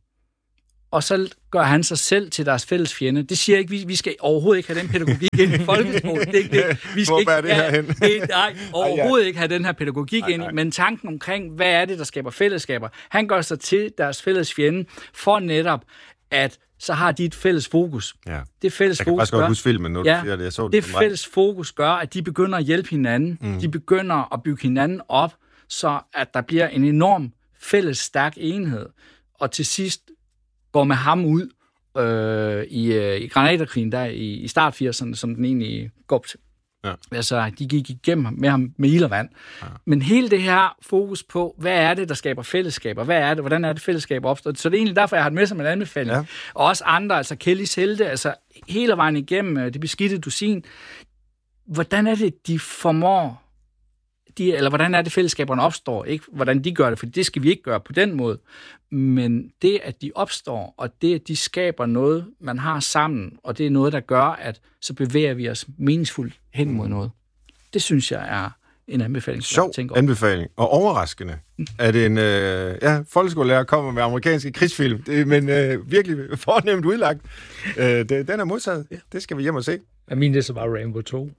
og så gør han sig selv til deres fælles fjende. Det siger ikke, vi skal overhovedet ikke have den pædagogik ind i folkeskolen. Det er ikke det. Vi skal Hvor er det herhen? Nej, overhovedet ikke have den her pædagogik ind i, men tanken omkring, hvad er det, der skaber fællesskaber? Han gør sig til deres fælles fjende, for netop, at så har de et fælles fokus. Ja. Det fælles jeg kan faktisk godt huske filmen, når du siger det. Jeg så det fælles fokus gør, at de begynder at hjælpe hinanden. De begynder at bygge hinanden op, så at der bliver en enorm fælles stærk enhed. Og til sidst går med ham ud i granaterkrigen der i start 80'erne, som den egentlig går til. Ja. Altså, de gik igennem med ham med ild og vand. Ja. Men hele det her fokus på, hvad er det, der skaber fællesskaber? Hvad er det? Hvordan er det fællesskab opstået? Så det er egentlig derfor, jeg har det med som en anbefaling. Ja. Og også andre, altså Kellys helte, altså hele vejen igennem det beskidte dusin. Hvordan er det, de formår, eller hvordan er det, fællesskaberne opstår? Ikke hvordan de gør det, for det skal vi ikke gøre på den måde. Men det, at de opstår, og det, at de skaber noget, man har sammen, og det er noget, der gør, at så bevæger vi os meningsfuldt hen mod noget. Det synes jeg er en anbefaling. Sjov anbefaling, og overraskende, at en folkeskolelærer kommer med amerikanske krigsfilm, men virkelig fornemt udlagt. Den er modtaget. Ja. Det skal vi hjem og se. Ja, min det er så bare Rambo 2.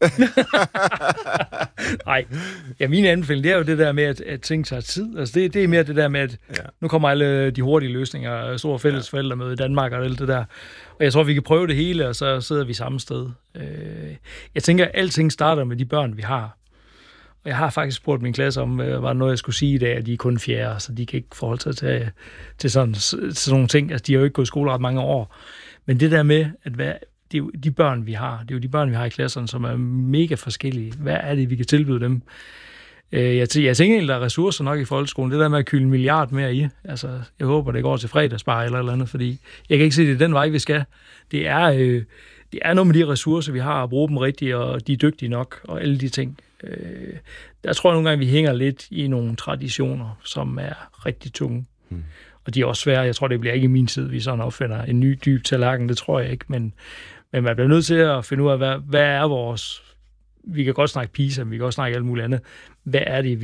Nej, ja, min anbefaling, det er jo det der med, at ting tager tid. Altså, det er mere det der med, at nu kommer alle de hurtige løsninger, store fælles forældremøde i Danmark og alt det der. Og jeg tror, vi kan prøve det hele, og så sidder vi samme sted. Jeg tænker, at alting starter med de børn, vi har. Og jeg har faktisk spurgt min klasse om, var der noget, jeg skulle sige i dag, at de er kun 4, så de kan ikke forholde sig til sådan nogle ting. Altså, de har jo ikke gået i skole ret mange år. Men det der med, at det er jo de børn, vi har. Det er jo de børn, vi har i klasserne, som er mega forskellige. Hvad er det, vi kan tilbyde dem? Jeg tænker egentlig, der er ressourcer nok i folkeskolen. Det der med at kylde 1 milliard mere i. Altså, jeg håber, det går til fredagsbar eller andet, fordi jeg kan ikke se, det er den vej, vi skal. Det er noget med de ressourcer, vi har, at bruge dem rigtigt, og de er dygtige nok, og alle de ting. Der tror jeg nogle gange, vi hænger lidt i nogle traditioner, som er rigtig tunge. Og de er også svære. Jeg tror, det bliver ikke i min tid, vi sådan opfinder en ny dyb tallerken. Det tror jeg ikke, men man bliver nødt til at finde ud af, hvad er vores... Vi kan godt snakke PISA, vi kan også snakke alt muligt andet. Hvad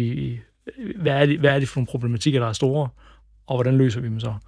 er det for nogle problematikker, der er store, og hvordan løser vi dem så?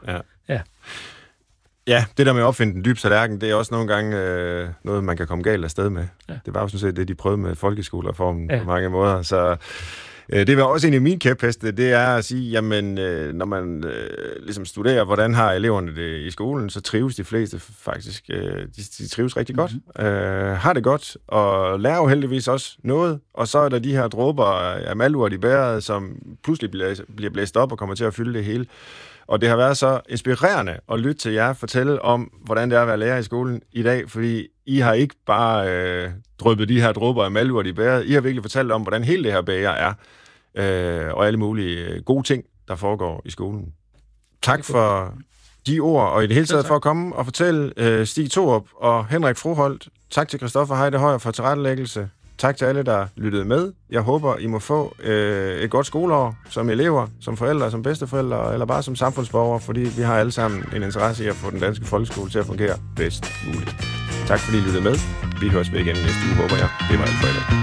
Ja, det der med at opfinde den dybe tallerken, det er også nogle gange noget, man kan komme galt afsted med. Ja. Det var jo sådan set det, de prøvede med folkeskolereformen på mange måder. Så det var også en af mine kæpheste, det er at sige, jamen, når man ligesom studerer, hvordan har eleverne det i skolen, så trives de fleste faktisk. De trives rigtig godt, har det godt, og lærer jo heldigvis også noget. Og så er der de her dråber af malurt i bæret, som pludselig bliver blæst op og kommer til at fylde det hele. Og det har været så inspirerende at lytte til jer fortælle om, hvordan det er at være lærer i skolen i dag, fordi I har ikke bare dryppet de her dråber af malurt i bæret. I har virkelig fortalt om, hvordan hele det her bæger er, og alle mulige gode ting, der foregår i skolen. Tak for de ord, og i det hele taget for at komme og fortælle Stig Thorup og Henrik Froholt. Tak til Christoffer Heide Højer for tilrettelæggelse. Tak til alle, der lyttede med. Jeg håber, I må få et godt skoleår som elever, som forældre, som bedsteforældre, eller bare som samfundsborgere, fordi vi har alle sammen en interesse i at få den danske folkeskole til at fungere bedst muligt. Tak fordi I lyttede med. Vi høres ved igen næste uge, håber jeg. Det var alt for i dag.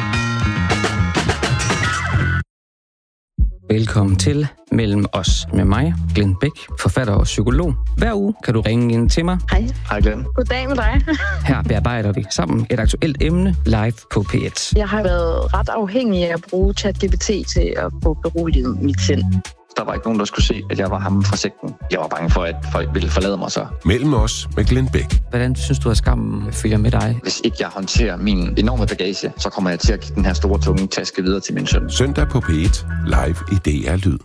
Velkommen til Mellem os med mig, Glenn Bæk, forfatter og psykolog. Hver uge kan du ringe ind til mig. Hej. Hej Glenn. Goddag med dig. Her bearbejder vi sammen et aktuelt emne live på P1. Jeg har været ret afhængig af at bruge ChatGPT til at få beroliget mit sind. Der var ikke nogen, der skulle se, at jeg var ham fra sekten. Jeg var bange for, at folk ville forlade mig så. Mellem os med Glenn Bæk. Hvordan synes du, at skammen følger med dig? Hvis ikke jeg håndterer min enorme bagage, så kommer jeg til at give den her store, tunge taske videre til min søn. Søndag på P1, live i DR Lyd.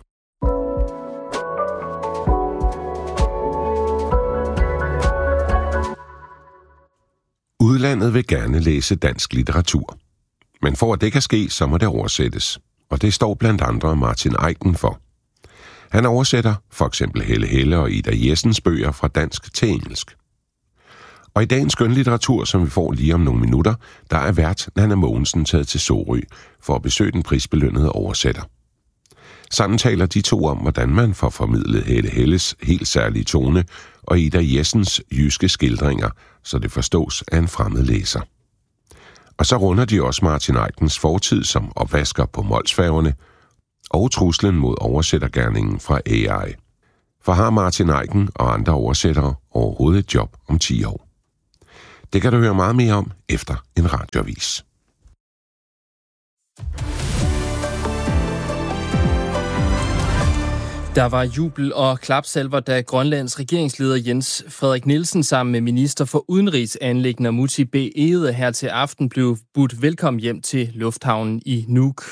Udlandet vil gerne læse dansk litteratur. Men for at det kan ske, så må det oversættes. Og det står blandt andre Martin Eichen for. Han oversætter for eksempel Helle Helle og Ida Jessens bøger fra dansk til engelsk. Og i dagens skønlitteratur, som vi får lige om nogle minutter, der er vært Nanna Mogensen taget til Sorø for at besøge den prisbelønnede oversætter. Sammen taler de to om, hvordan man får formidlet Helle Helles helt særlige tone og Ida Jessens jyske skildringer, så det forstås af en fremmed læser. Og så runder de også Martin Eichens fortid som opvasker på Molsfærgerne og truslen mod oversættergerningen fra AI. For har Martin Eiken og andre oversættere overhovedet et job om 10 år? Det kan du høre meget mere om efter en radioavis. Der var jubel og klapsalver, da Grønlands regeringsleder Jens Frederik Nielsen sammen med minister for udenrigsanliggender Múte B. Egede her til aften blev budt velkommen hjem til lufthavnen i Nuuk.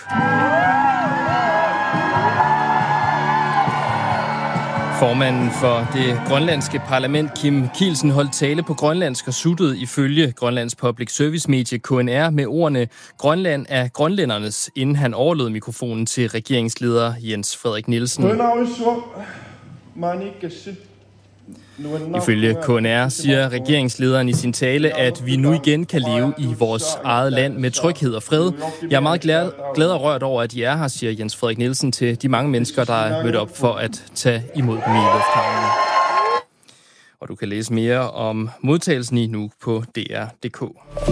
Formanden for det grønlandske parlament, Kim Kielsen, holdt tale på grønlandsk og suttede ifølge Grønlands Public Service medie KNR med ordene "Grønland er grønlændernes", inden han overlod mikrofonen til regeringsleder Jens Frederik Nielsen. Ifølge KNR siger regeringslederen i sin tale, at vi nu igen kan leve i vores eget land med tryghed og fred. Jeg er meget glad og rørt over, at I er her, siger Jens Frederik Nielsen til de mange mennesker, der er mødt op for at tage imod dem i lufthavnen. Og du kan læse mere om modtagelsen i Nuuk på dr.dk.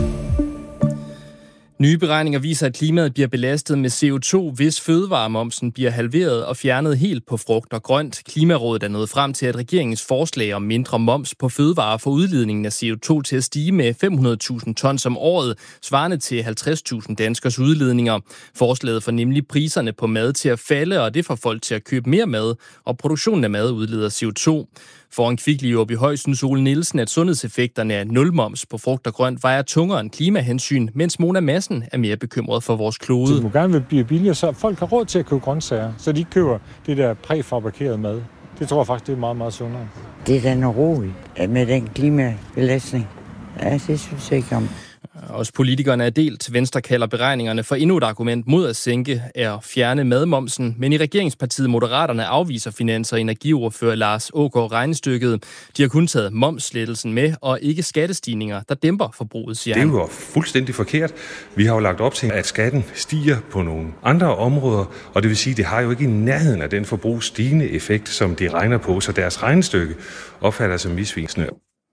Nye beregninger viser, at klimaet bliver belastet med CO2, hvis fødevaremomsen bliver halveret og fjernet helt på frugt og grønt. Klimarådet er nået frem til, at regeringens forslag om mindre moms på fødevarer får udledningen af CO2 til at stige med 500.000 tons om året, svarende til 50.000 danskers udledninger. Forslaget får nemlig priserne på mad til at falde, og det får folk til at købe mere mad, og produktionen af mad udleder CO2. Foran Kvickly i Åbyhøj synes Ole Nielsen, at sundhedseffekterne af nulmoms på frugt og grønt vejer tungere end klimahensyn, mens Mona Madsen er mere bekymret for vores klode. Det må gerne blive billigere, så folk har råd til at købe grøntsager, så de ikke køber det der præfabrikerede mad. Det tror jeg faktisk, det er meget, meget sundere. Det er da noget roligt med den klimabelastning. Ja, det synes jeg ikke om. Også politikerne er delt. Venstre kalder beregningerne for endnu et argument mod at sænke og fjerne madmomsen, men i regeringspartiet Moderaterne afviser finans- og energiordfører Lars Aagaard regnestykket. De har kun taget momslettelsen med, og ikke skattestigninger, der dæmper forbruget, siger han. Det er jo fuldstændig forkert. Vi har jo lagt op til, at skatten stiger på nogle andre områder, og det vil sige, at det har jo ikke i nærheden af den forbrugsstigende effekt, som de regner på, så deres regnestykke opfatter som misvisende.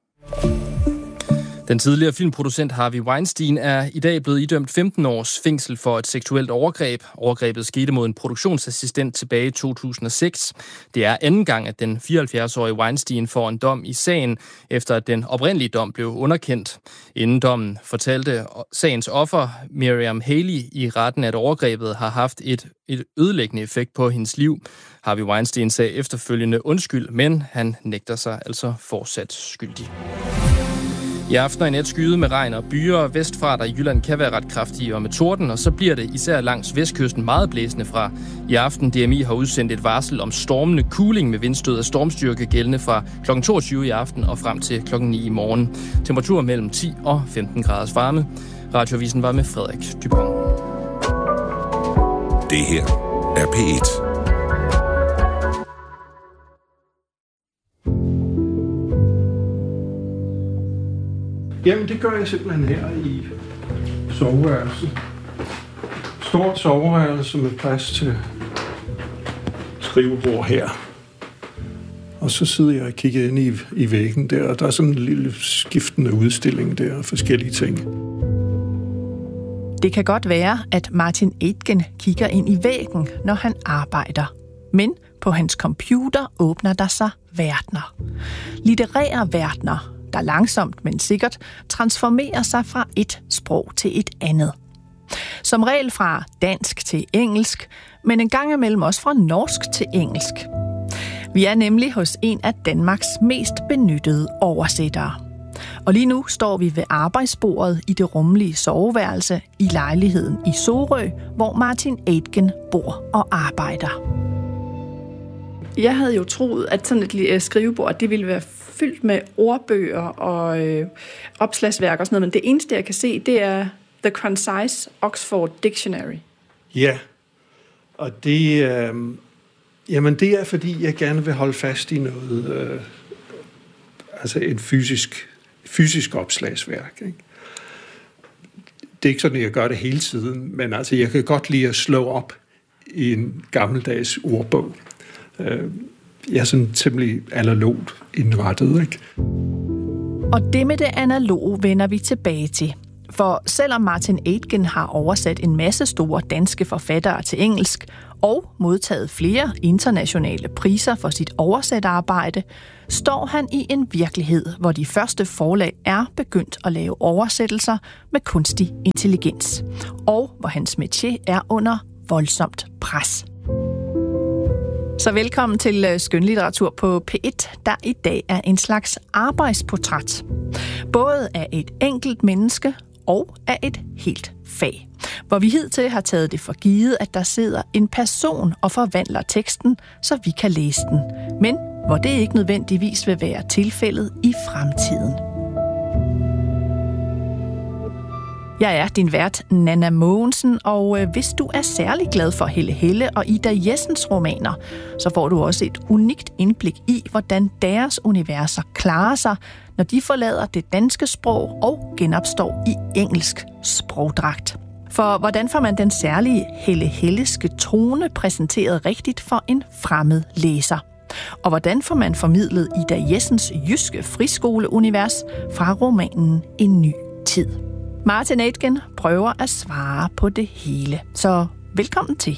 Den tidligere filmproducent Harvey Weinstein er i dag blevet idømt 15 års fængsel for et seksuelt overgreb. Overgrebet skete mod en produktionsassistent tilbage i 2006. Det er anden gang, at den 74-årige Weinstein får en dom i sagen, efter at den oprindelige dom blev underkendt. Inden dommen fortalte sagens offer, Miriam Haley, i retten, at overgrebet har haft et ødelæggende effekt på hendes liv. Harvey Weinstein sagde efterfølgende undskyld, men han nægter sig altså fortsat skyldig. I aften og i nat skyde med regn og byer vestfra, der i Jylland kan være ret kraftige og med torden, og så bliver det især langs vestkysten meget blæsende fra. I aften DMI har udsendt et varsel om stormende kuling med vindstød af stormstyrke gældende fra kl. 22 i aften og frem til kl. 9 i morgen. Temperaturer mellem 10 og 15 graders varme. Radioavisen var med Frederik Dupont. Det her er P1. Jamen, det gør jeg simpelthen her i soveværelset. Stort soveværelse med plads til skrivebord her. Og så sidder jeg og kigger ind i væggen der, og der er sådan en lille skiftende udstilling der og forskellige ting. Det kan godt være, at Martin Aitken kigger ind i væggen, når han arbejder. Men på hans computer åbner der sig verdener. Litterære verdener, der langsomt, men sikkert transformerer sig fra et sprog til et andet. Som regel fra dansk til engelsk, men en gang imellem også fra norsk til engelsk. Vi er nemlig hos en af Danmarks mest benyttede oversættere. Og lige nu står vi ved arbejdsbordet i det rummelige soveværelse i lejligheden i Sorø, hvor Martin Aitken bor og arbejder. Jeg havde jo troet, at sådan et skrivebord, det ville være fyldt med ordbøger og opslagsværk og sådan noget, men det eneste, jeg kan se, det er The Concise Oxford Dictionary. Ja, og det er, fordi jeg gerne vil holde fast i noget, altså et fysisk opslagsværk. Ikke? Det er ikke sådan, at jeg gør det hele tiden, men altså, jeg kan godt lide at slå op i en gammeldags ordbog. Jeg er sådan temmelig analogt indrettet, ikke? Og det med det analoge vender vi tilbage til. For selvom Martin Aitken har oversat en masse store danske forfattere til engelsk og modtaget flere internationale priser for sit oversætterarbejde, står han i en virkelighed, hvor de første forlag er begyndt at lave oversættelser med kunstig intelligens, og hvor hans métier er under voldsomt pres. Så velkommen til Skønlitteratur på P1, der i dag er en slags arbejdsportræt. Både af et enkelt menneske og af et helt fag. Hvor vi hidtil har taget det for givet, at der sidder en person og forvandler teksten, så vi kan læse den. Men hvor det ikke nødvendigvis vil være tilfældet i fremtiden. Jeg er din vært, Nanna Mogensen, og hvis du er særlig glad for Helle Helle og Ida Jessens romaner, så får du også et unikt indblik i, hvordan deres universer klarer sig, når de forlader det danske sprog og genopstår i engelsk sprogdragt. For hvordan får man den særlige Helle Helleske tone præsenteret rigtigt for en fremmed læser? Og hvordan får man formidlet Ida Jessens jyske friskoleunivers fra romanen En ny tid? Martin Aitken prøver at svare på det hele. Så velkommen til.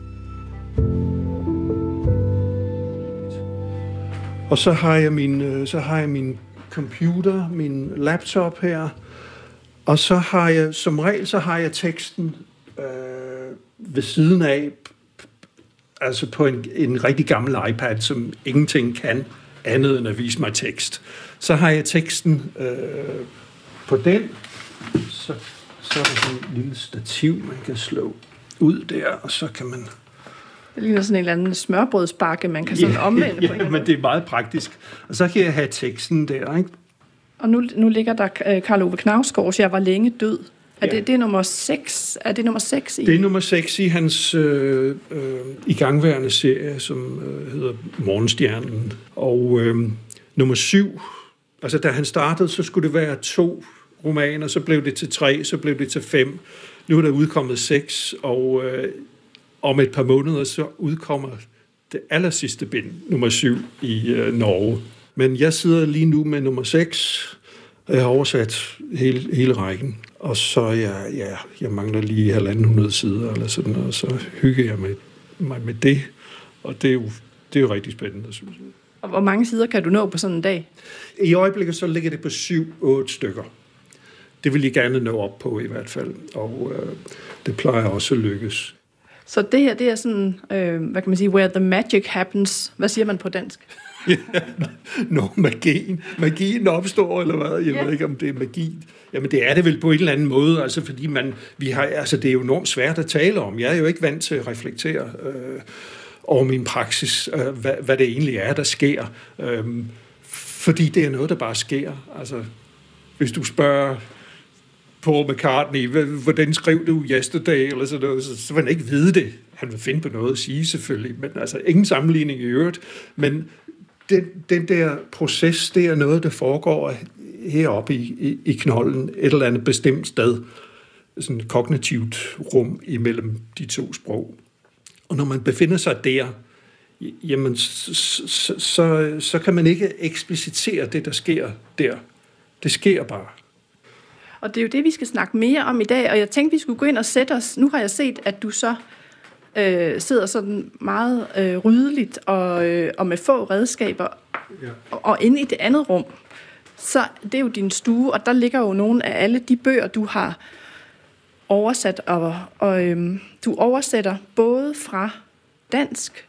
Og så har jeg min computer, min laptop her, og så har jeg som regel teksten ved siden af, altså på en rigtig gammel iPad, som ingenting kan andet end at vise mig tekst. Så har jeg teksten på den. Så er der sådan et lille stativ, man kan slå ud der, og så kan man... Det ligner sådan en eller anden smørbrødsbakke, man kan sådan omvende på. Ja, men det er meget praktisk. Og så kan jeg have teksten der, ikke? Og nu ligger der Karl Ove Knausgårds Jeg var længe død. Det er nummer 6? Er det nummer 6 i? Det er nummer 6 i hans igangværende serie, som hedder Morgenstjernen. Og nummer 7, altså da han startede, så skulle det være 2 romaner, så blev det til 3, så blev det til 5. Nu er der udkommet 6, og om et par måneder, så udkommer det allersidste bind, nummer 7, i Norge. Men jeg sidder lige nu med nummer 6, og jeg har oversat hele rækken. Og så jeg mangler lige 150 sider, eller sådan, og så hygger jeg mig med det. Og det er jo rigtig spændende, synes jeg. Og hvor mange sider kan du nå på sådan en dag? I øjeblikket så ligger det på 7-8 stykker. Det vil jeg gerne nå op på i hvert fald, og det plejer også at lykkes. Så det her, det er sådan, hvad kan man sige, where the magic happens. Hvad siger man på dansk? Magien opstår, eller hvad? Jeg ved ikke, om det er magi. Jamen, det er det vel på en eller anden måde, altså fordi det er jo enormt svært at tale om. Jeg er jo ikke vant til at reflektere over min praksis, hvad det egentlig er, der sker. Fordi det er noget, der bare sker. Altså, hvis du spørger Paul McCartney, hvordan skrev du Yesterday, eller sådan noget, så vil han ikke vide det. Han vil finde på noget at sige, selvfølgelig, men altså ingen sammenligning i øvrigt. Men den der proces, det er noget, der foregår heroppe i knolden, et eller andet bestemt sted, sådan et kognitivt rum imellem de 2 sprog. Og når man befinder sig der, jamen, så kan man ikke eksplicitere det, der sker der. Det sker bare. Og det er jo det, vi skal snakke mere om i dag, og jeg tænkte, vi skulle gå ind og sætte os. Nu har jeg set, at du så sidder sådan meget ryddeligt og med få redskaber, og inde i det andet rum, så det er jo din stue, og der ligger jo nogle af alle de bøger, du har oversat, og du oversætter både fra dansk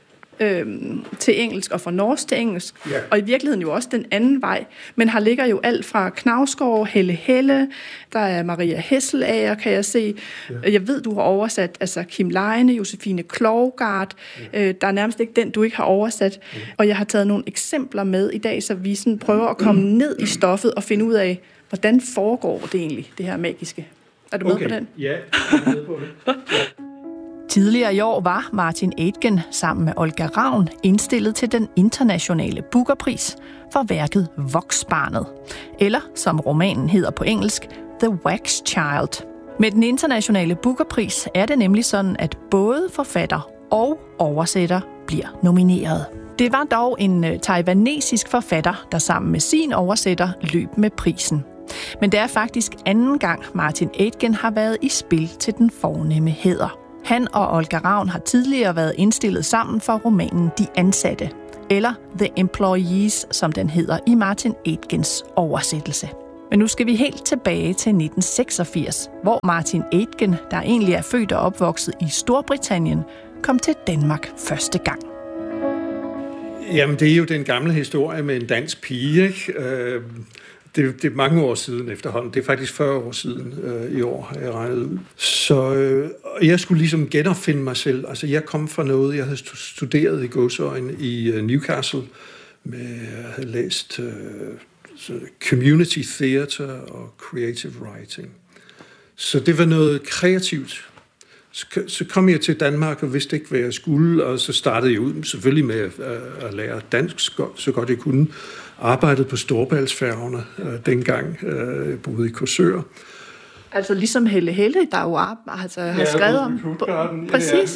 til engelsk og fra norsk til engelsk, og i virkeligheden jo også den anden vej, men her ligger jo alt fra Knausgård, Helle Helle, der er Maria Hesselager, kan jeg se. Jeg ved, du har oversat altså Kim Leine, Josefine Klougart, der er nærmest ikke den, du ikke har oversat, og jeg har taget nogle eksempler med i dag, så vi sådan prøver at komme ned i stoffet og finde ud af, hvordan foregår det egentlig, det her magiske. Er du med på den? Ja, jeg er med på det. Tidligere i år var Martin Aitken sammen med Olga Ravn indstillet til den internationale Booker-pris for værket Voksbarnet, eller som romanen hedder på engelsk, The Wax Child. Med den internationale Booker-pris er det nemlig sådan, at både forfatter og oversætter bliver nomineret. Det var dog en taiwanesisk forfatter, der sammen med sin oversætter løb med prisen. Men det er faktisk anden gang, Martin Aitken har været i spil til den fornemme hæder. Han og Olga Ravn har tidligere været indstillet sammen for romanen De Ansatte, eller The Employees, som den hedder i Martin Aitkens oversættelse. Men nu skal vi helt tilbage til 1986, hvor Martin Aitken, der egentlig er født og opvokset i Storbritannien, kom til Danmark første gang. Jamen, det er jo den gamle historie med en dansk pige, ikke? Det er mange år siden efterhånden. Det er faktisk 40 år siden i år, har jeg regnet ud. Så jeg skulle ligesom genopfinde mig selv. Altså, jeg kom fra noget, jeg havde studeret i godsøjne i Newcastle. Jeg havde læst community theater og creative writing. Så det var noget kreativt. Så kom jeg til Danmark og vidste ikke, hvad jeg skulle, og så startede jeg ud selvfølgelig med at lære dansk så godt jeg kunne. Arbejdede på Storebæltsfærgerne dengang, boede i Korsør. Altså ligesom Helle, der jo har skrevet om. Præcis.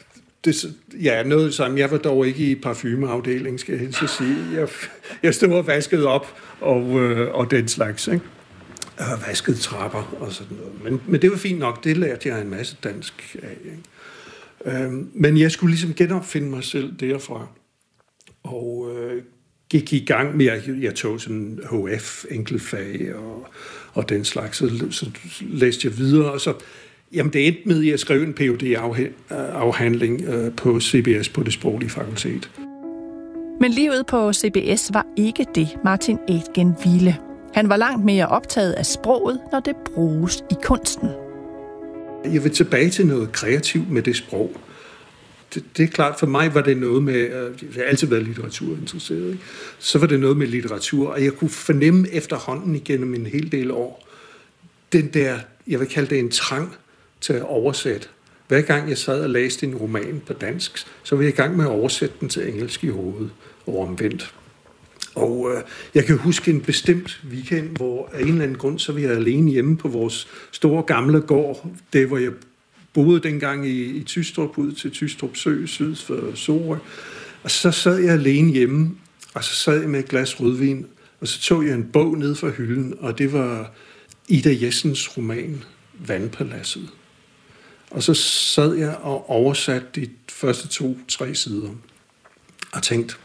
Ja, noget sammen. Jeg var dog ikke i parfumeafdelingen, skal jeg helst sige. Jeg stod og vaskede op og den slags, ikke? Og vaskede trapper og sådan noget. Men det var fint nok. Det lærte jeg en masse dansk af, ikke? Men jeg skulle ligesom genopfinde mig selv derfra. Og gik i gang med, jeg tog sådan HF, enkeltfag og den slags. Så læste jeg videre, og så jamen, det endte med, at jeg skrev en PhD-afhandling på CBS på det sproglige fakultet. Men livet på CBS var ikke det, Martin Aitken ville. Han var langt mere optaget af sproget, når det bruges i kunsten. Jeg vil tilbage til noget kreativt med det sprog. Det er klart, for mig var det noget med, jeg har altid været litteraturinteresseret, ikke? Så var det noget med litteratur, og jeg kunne fornemme efterhånden igennem en hel del år, den der, jeg vil kalde det en trang til at oversætte. Hver gang jeg sad og læste en roman på dansk, så var jeg i gang med at oversætte den til engelsk i hovedet og omvendt. Og jeg kan huske en bestemt weekend, hvor af en eller anden grund, så var jeg alene hjemme på vores store gamle gård, det hvor jeg boede dengang i Tystrup, ud til Tystrup Sø, syd for Sorø. Og så sad jeg alene hjemme, og så sad jeg med et glas rødvin, og så tog jeg en bog ned fra hylden, og det var Ida Jessens roman, Vandpaladset. Og så sad jeg og oversatte de første 2-3 sider, og tænkte,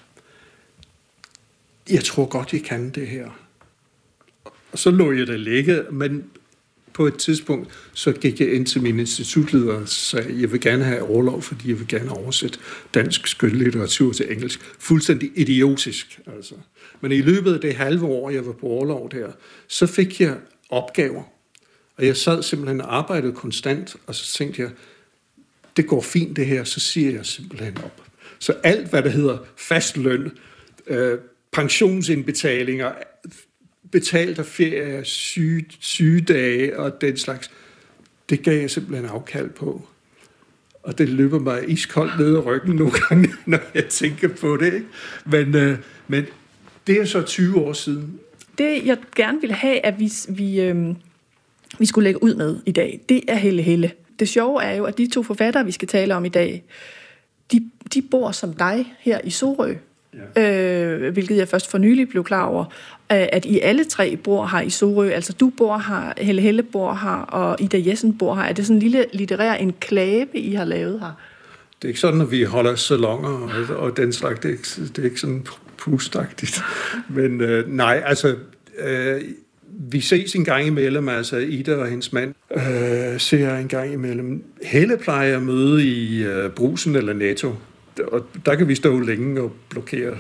jeg tror godt, jeg kan det her. Og så lå jeg der ligge, men på et tidspunkt, så gik jeg ind til min institutleder og sagde, jeg vil gerne have orlov, fordi jeg vil gerne oversætte dansk skønlitteratur til engelsk. Fuldstændig idiotisk, altså. Men i løbet af det halve år, jeg var på orlov der, så fik jeg opgaver. Og jeg sad simpelthen og arbejdede konstant, og så tænkte jeg, det går fint det her, så siger jeg simpelthen op. Så alt, hvad der hedder fastløn, pensionsindbetalinger, betalt af ferie, sygedage og den slags, det gav jeg simpelthen afkald på. Og det løber mig iskoldt ned ad ryggen nogle gange, når jeg tænker på det, ikke? Men det er så 20 år siden. Det, jeg gerne ville have, at vi skulle lægge ud med i dag, det er Helle. Det sjove er jo, at de 2 forfattere, vi skal tale om i dag, de bor som dig her i Sorø. Ja. Hvilket jeg først for nylig blev klar over, at I alle 3 bor her i Sorø. Altså du bor her, Helle bor her, og Ida Jessen bor her. Er det sådan en lille litterær enklave, I har lavet her? Det er ikke sådan, at vi holder salonger og den slags. Det er ikke sådan pustagtigt. Men nej, altså vi ses en gang imellem, altså Ida og hendes mand ser en gang imellem. Helle plejer at møde i Brugsen eller Netto. Og der kan vi stå længe og blokere.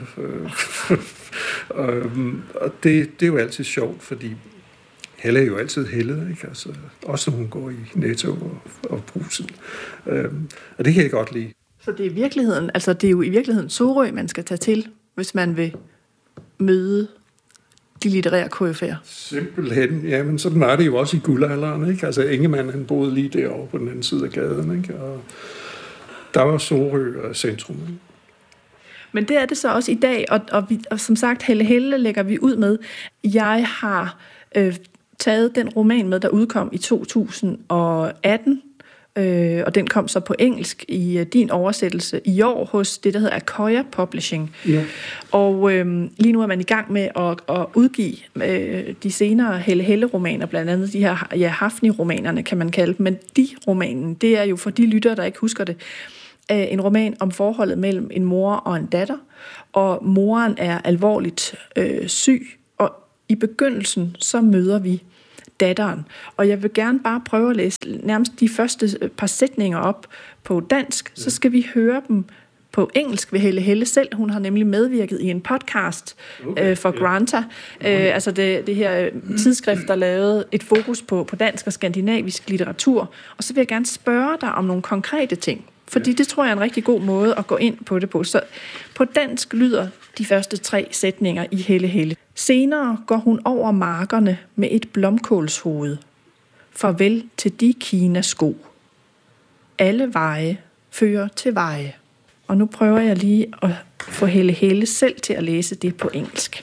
Og det er jo altid sjovt, fordi Helle er jo altid Helle, ikke? Altså, også når hun går i Netto og Brugsen. Og det kan jeg godt lide. Så det er virkeligheden, altså det er jo i virkeligheden Sorø, man skal tage til, hvis man vil møde de litterære KF'er. Simpelthen, ja, men sådan var det jo også i guldalderen, ikke? Altså Ingemann, han boede lige derovre på den anden side af gaden, ikke? Og der var Sorø centrum. Men det er det så også i dag, og som sagt, Helle lægger vi ud med. Jeg har taget den roman med, der udkom i 2018, og den kom så på engelsk i din oversættelse i år hos det, der hedder Acquire Publishing. Ja. Og lige nu er man i gang med at udgive de senere Helle Helle-romaner, blandt andet de her Hafni-romanerne, kan man kalde dem. Men de romanen, det er jo for de lyttere, der ikke husker det, en roman om forholdet mellem en mor og en datter, og moren er alvorligt syg, og i begyndelsen så møder vi datteren. Og jeg vil gerne bare prøve at læse nærmest de første par sætninger op på dansk, så skal vi høre dem på engelsk ved Helle Helle selv. Hun har nemlig medvirket i en podcast for Granta. Altså det her tidsskrift, der lavede et fokus på dansk og skandinavisk litteratur. Og så vil jeg gerne spørge dig om nogle konkrete ting. Fordi det tror jeg er en rigtig god måde at gå ind på det på. Så på dansk lyder de første 3 sætninger i Helle Helle. Senere går hun over markerne med et blomkålshoved. Farvel til de Kina-sko. Alle veje fører til veje. Og nu prøver jeg lige at få Helle Helle selv til at læse det på engelsk.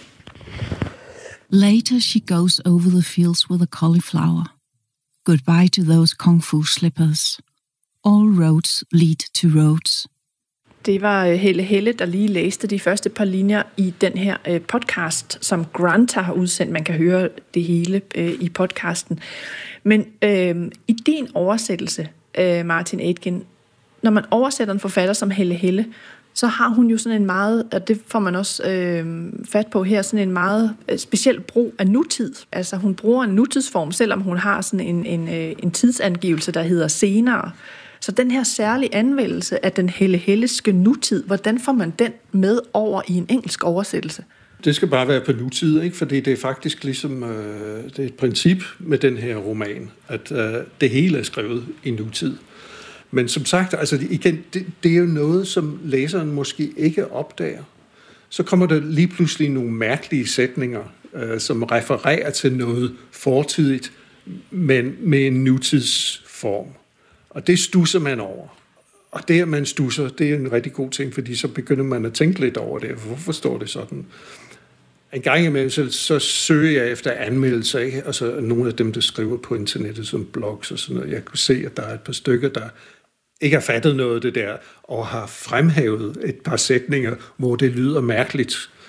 Later she goes over the fields with a cauliflower. Goodbye to those kung fu slippers. All roads lead to Rhodes. Det var Helle Helle, der lige læste de første par linjer i den her podcast, som Granta har udsendt. Man kan høre det hele i podcasten. Men i din oversættelse, Martin Aitken, når man oversætter en forfatter som Helle Helle, så har hun jo sådan en meget, og det får man også fat på her, sådan en meget speciel brug af nutid. Altså hun bruger en nutidsform, selvom hun har sådan en tidsangivelse, der hedder senere. Så den her særlige anvendelse af den Helle Helleske nutid, hvordan får man den med over i en engelsk oversættelse? Det skal bare være på nutid, ikke? Fordi det er faktisk ligesom det er et princip med den her roman, at det hele er skrevet i nutid. Men som sagt, altså igen, det er jo noget, som læseren måske ikke opdager. Så kommer der lige pludselig nogle mærkelige sætninger, som refererer til noget fortidigt, men med en nutidsform. Og det stusser man over. Og det, at man stusser, det er en rigtig god ting, fordi så begynder man at tænke lidt over det. Hvorfor står det sådan? En gang imellem, så søger jeg efter anmeldelser, ikke? Altså nogle af dem, der skriver på internettet som blogs og sådan noget. Jeg kunne se, at der er et par stykker, der ikke har fattet noget af det der, og har fremhævet et par sætninger, hvor det lyder mærkeligt.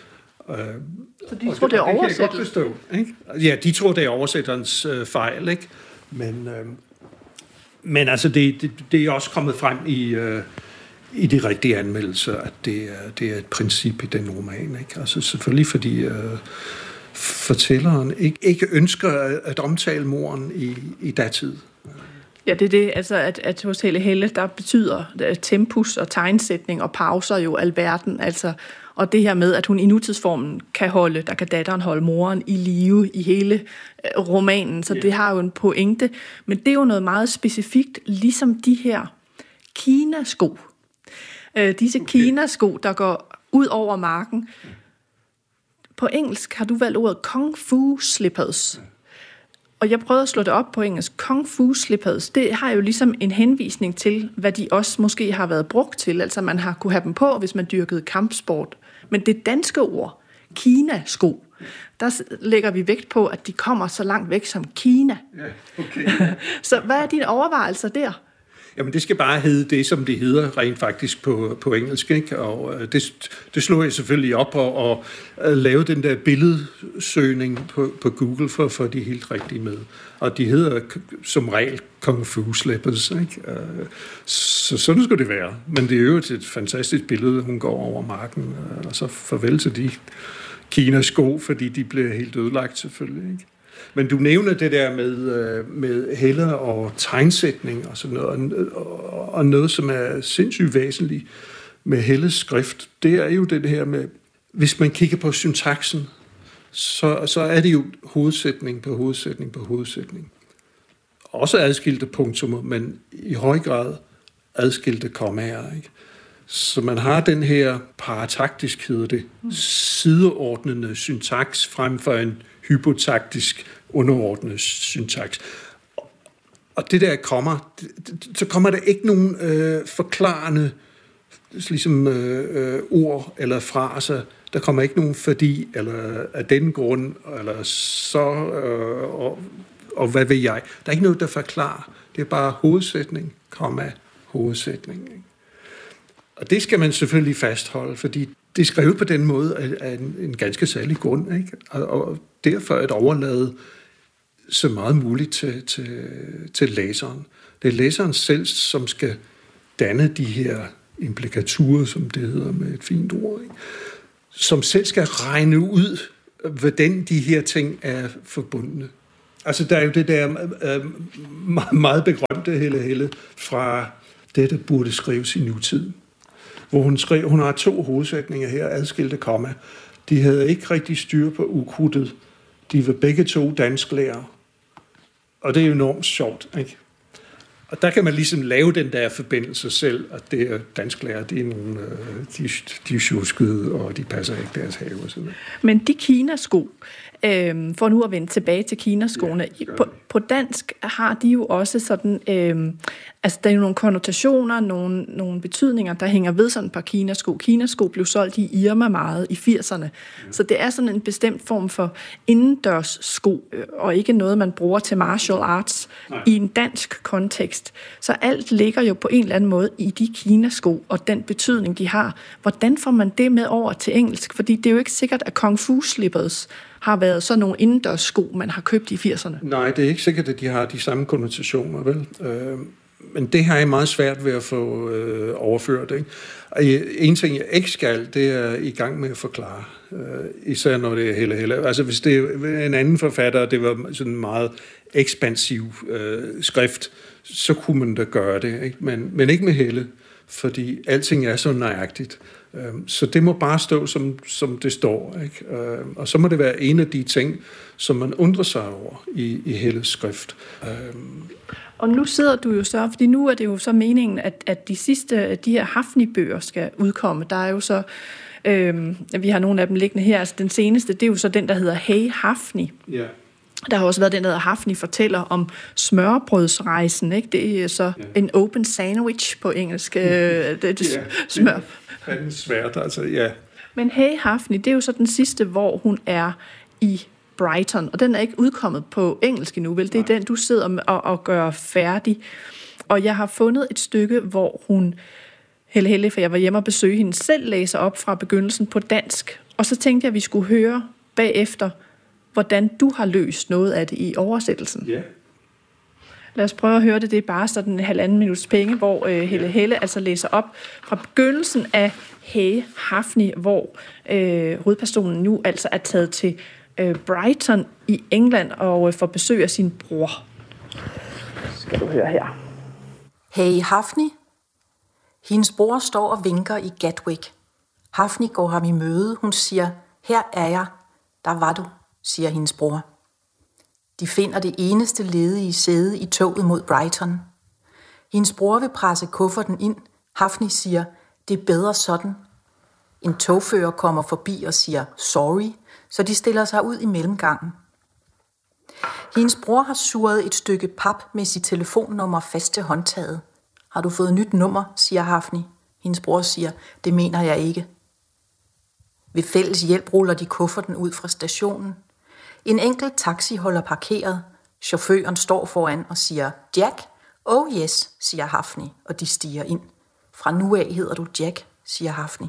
Så de tror, det er oversættelse? Ja, de tror, det er oversætterens fejl, ikke? Men altså, det er også kommet frem i de rigtige anmeldelser, at det er et princip i den roman, ikke? Altså selvfølgelig, fordi fortælleren ikke ønsker at omtale moren i datid. Ja, det er det, altså at hos Helle Helle, der betyder tempus og tegnsætning og pauser jo alverden, altså, og det her med, at hun i nutidsformen der kan datteren holde moren i live i hele romanen, så det har jo en pointe, men det er jo noget meget specifikt, ligesom de her Kina-sko. Disse Kina-sko, der går ud over marken. På engelsk har du valgt ordet kung fu slippers. Og jeg prøvede at slå det op på engelsk. Kung fu slippers, det har jo ligesom en henvisning til, hvad de også måske har været brugt til. Altså man har kunne have dem på, hvis man dyrkede kampsport. Men det danske ord, Kina-sko, der lægger vi vægt på, at de kommer så langt væk som Kina. Ja, okay. Så hvad er dine overvejelser der? Jamen, det skal bare hedde det, som det hedder rent faktisk på engelsk, ikke? Og det slog jeg selvfølgelig op og lave den der billedsøgning på Google for at få de helt rigtige med. Og de hedder som regel Kung Fu Slippers, ikke? Så sådan skulle det være. Men det er jo et fantastisk billede, hun går over marken, og så farvel til de Kina-sko, fordi de bliver helt ødelagt selvfølgelig, ikke? Men du nævner det der med Helle og tegnsætning og sådan noget, og noget, som er sindssygt væsentligt med Helles skrift, det er jo det her med, hvis man kigger på syntaksen, så er det jo hovedsætning på hovedsætning på hovedsætning. Også adskilte punktummer, men i høj grad adskilte kommaer, ikke? Så man har den her parataktisk, hedder det, sideordnende syntaks frem for en hypotaktisk underordnet syntaks. Og det der kommer, så kommer der ikke nogen forklarende ligesom, ord eller fraser. Der kommer ikke nogen fordi, eller af den grund, eller så, og hvad ved jeg. Der er ikke noget, der forklarer. Det er bare hovedsætning, hovedsætning. Ikke? Og det skal man selvfølgelig fastholde, fordi det er skrevet på den måde af en ganske særlig grund, ikke? Og derfor at overlade så meget muligt til læseren. Det er læseren selv, som skal danne de her implikaturer, som det hedder med et fint ord, ikke? Som selv skal regne ud, hvordan de her ting er forbundne. Altså, der er jo det der meget berømte Helle fra det, der burde skrives i nutiden. Hvor hun har 2 hovedsætninger her, adskilte komma. De havde ikke rigtig styr på ukrudtet. De var begge 2 dansklærer. Og det er jo enormt sjovt, ikke? Og der kan man ligesom lave den der forbindelse selv, og det er dansklærer, de er nogle, de er sjuskede, og de passer ikke deres have og sådan noget. Men de Kinasko, for nu at vende tilbage til Kinaskoene, på dansk har de jo også sådan, altså der er jo nogle konnotationer, nogle betydninger, der hænger ved sådan et par Kinasko. Kinasko blev solgt i Irma meget i 80'erne, så det er sådan en bestemt form for indendørs sko, og ikke noget, man bruger til martial arts i en dansk kontekst. Så alt ligger jo på en eller anden måde i de Kinasko, og den betydning, de har. Hvordan får man det med over til engelsk? Fordi det er jo ikke sikkert, at Kung Fu slippers har været sådan nogle indendørs sko, man har købt i 80'erne. Nej, det er ikke sikkert, at de har de samme konnotationer, vel? Men det har jeg meget svært ved at få overført, ikke? Og en ting, jeg ikke skal, det er i gang med at forklare. Især når det er Helle. Altså, hvis det er en anden forfatter, og det var sådan en meget ekspansiv skrift, så kunne man da gøre det, ikke? Men ikke med Helle, fordi alting er så nøjagtigt. Så det må bare stå, som det står, ikke? Og så må det være en af de ting, som man undrer sig over i Helles skrift. Og nu sidder du jo så, fordi nu er det jo så meningen, at de her Hafni-bøger skal udkomme. Der er jo så, vi har nogle af dem liggende her, altså den seneste, det er jo så den, der hedder Hey Hafni. Ja. Der har også været den, der hedder Hafni fortæller om smørbrødsrejsen, ikke? Det er så en open sandwich på engelsk. Smør. Det er svært, altså, ja. Men Hey Hafni, det er jo så den sidste, hvor hun er i Brighton, og den er ikke udkommet på engelsk endnu, vel? Det er den, du sidder og gør færdig. Og jeg har fundet et stykke, hvor hun, Helle, for jeg var hjemme og besøge hende, selv læser op fra begyndelsen på dansk. Og så tænkte jeg, at vi skulle høre bagefter, hvordan du har løst noget af det i oversættelsen. Ja. Lad os prøve at høre det. Det er bare sådan en 1,5 minuts penge, hvor Helle altså læser op fra begyndelsen af Hey Hafni, hvor hovedpersonen nu altså er taget til Brighton i England og får besøg af sin bror. Skal du høre her. Hey Hafni. Hendes bror står og vinker i Gatwick. Hafni går ham i møde. Hun siger, her er jeg. Der var du, siger hendes bror. De finder det eneste ledige sæde i toget mod Brighton. Hendes bror vil presse kufferten ind. Hafni siger, det er bedre sådan. En togfører kommer forbi og siger, sorry, så de stiller sig ud i mellemgangen. Hendes bror har surret et stykke pap med sit telefonnummer fast til håndtaget. Har du fået nyt nummer, siger Hafni. Hendes bror siger, det mener jeg ikke. Ved fælles hjælp ruller de kufferten ud fra stationen. En enkelt taxi holder parkeret. Chaufføren står foran og siger, Jack? Oh yes, siger Hafni, og de stiger ind. Fra nu af hedder du Jack, siger Hafni.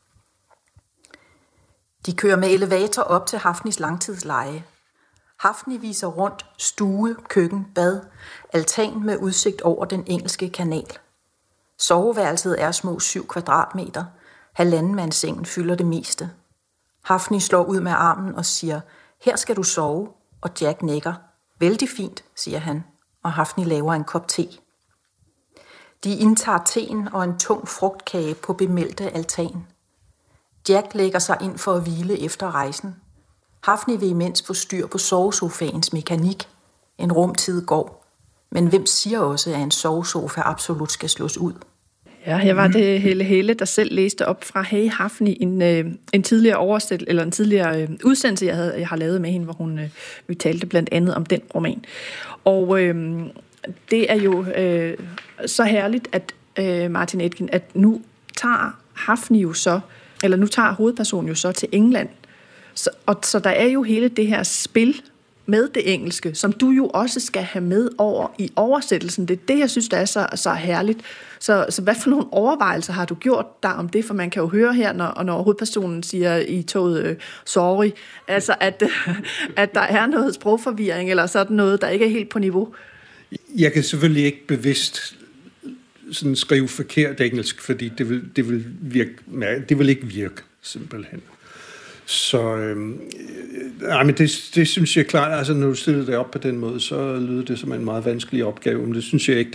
De kører med elevator op til Hafnis langtidsleje. Hafni viser rundt stue, køkken, bad, altan med udsigt over den engelske kanal. Soveværelset er små 7 kvadratmeter. 1,5-mandssengen fylder det meste. Hafni slår ud med armen og siger, her skal du sove, og Jack nikker. Vældig fint, siger han, og Hafni laver en kop te. De indtager teen og en tung frugtkage på bemeldte altan. Jack lægger sig ind for at hvile efter rejsen. Hafni vil imens få styr på sovesofaens mekanik. En rumtid går. Men hvem siger også, at en sovesofa absolut skal slås ud? Ja, jeg var det Helle, der selv læste op fra Hey Hafni, en tidligere udsendelse, jeg har lavet med hende, hvor vi talte blandt andet om den roman. Og det er jo så herligt, at Martin Aitken, at nu tager Hafni jo så, eller nu tager hovedpersonen jo så til England. Så der er jo hele det her spil med det engelske, som du jo også skal have med over i oversættelsen. Det er det, jeg synes, der er så herligt. Så hvad for nogle overvejelser har du gjort der om det? For man kan jo høre her, når hovedpersonen siger i toget, sorry, altså at der er noget sprogforvirring, eller sådan noget, der ikke er helt på niveau. Jeg kan selvfølgelig ikke bevidst sådan skrive forkert engelsk, fordi det vil ikke virke, simpelthen. Så men det synes jeg klart, altså når du stiller det op på den måde, så lyder det som en meget vanskelig opgave, men det synes jeg ikke,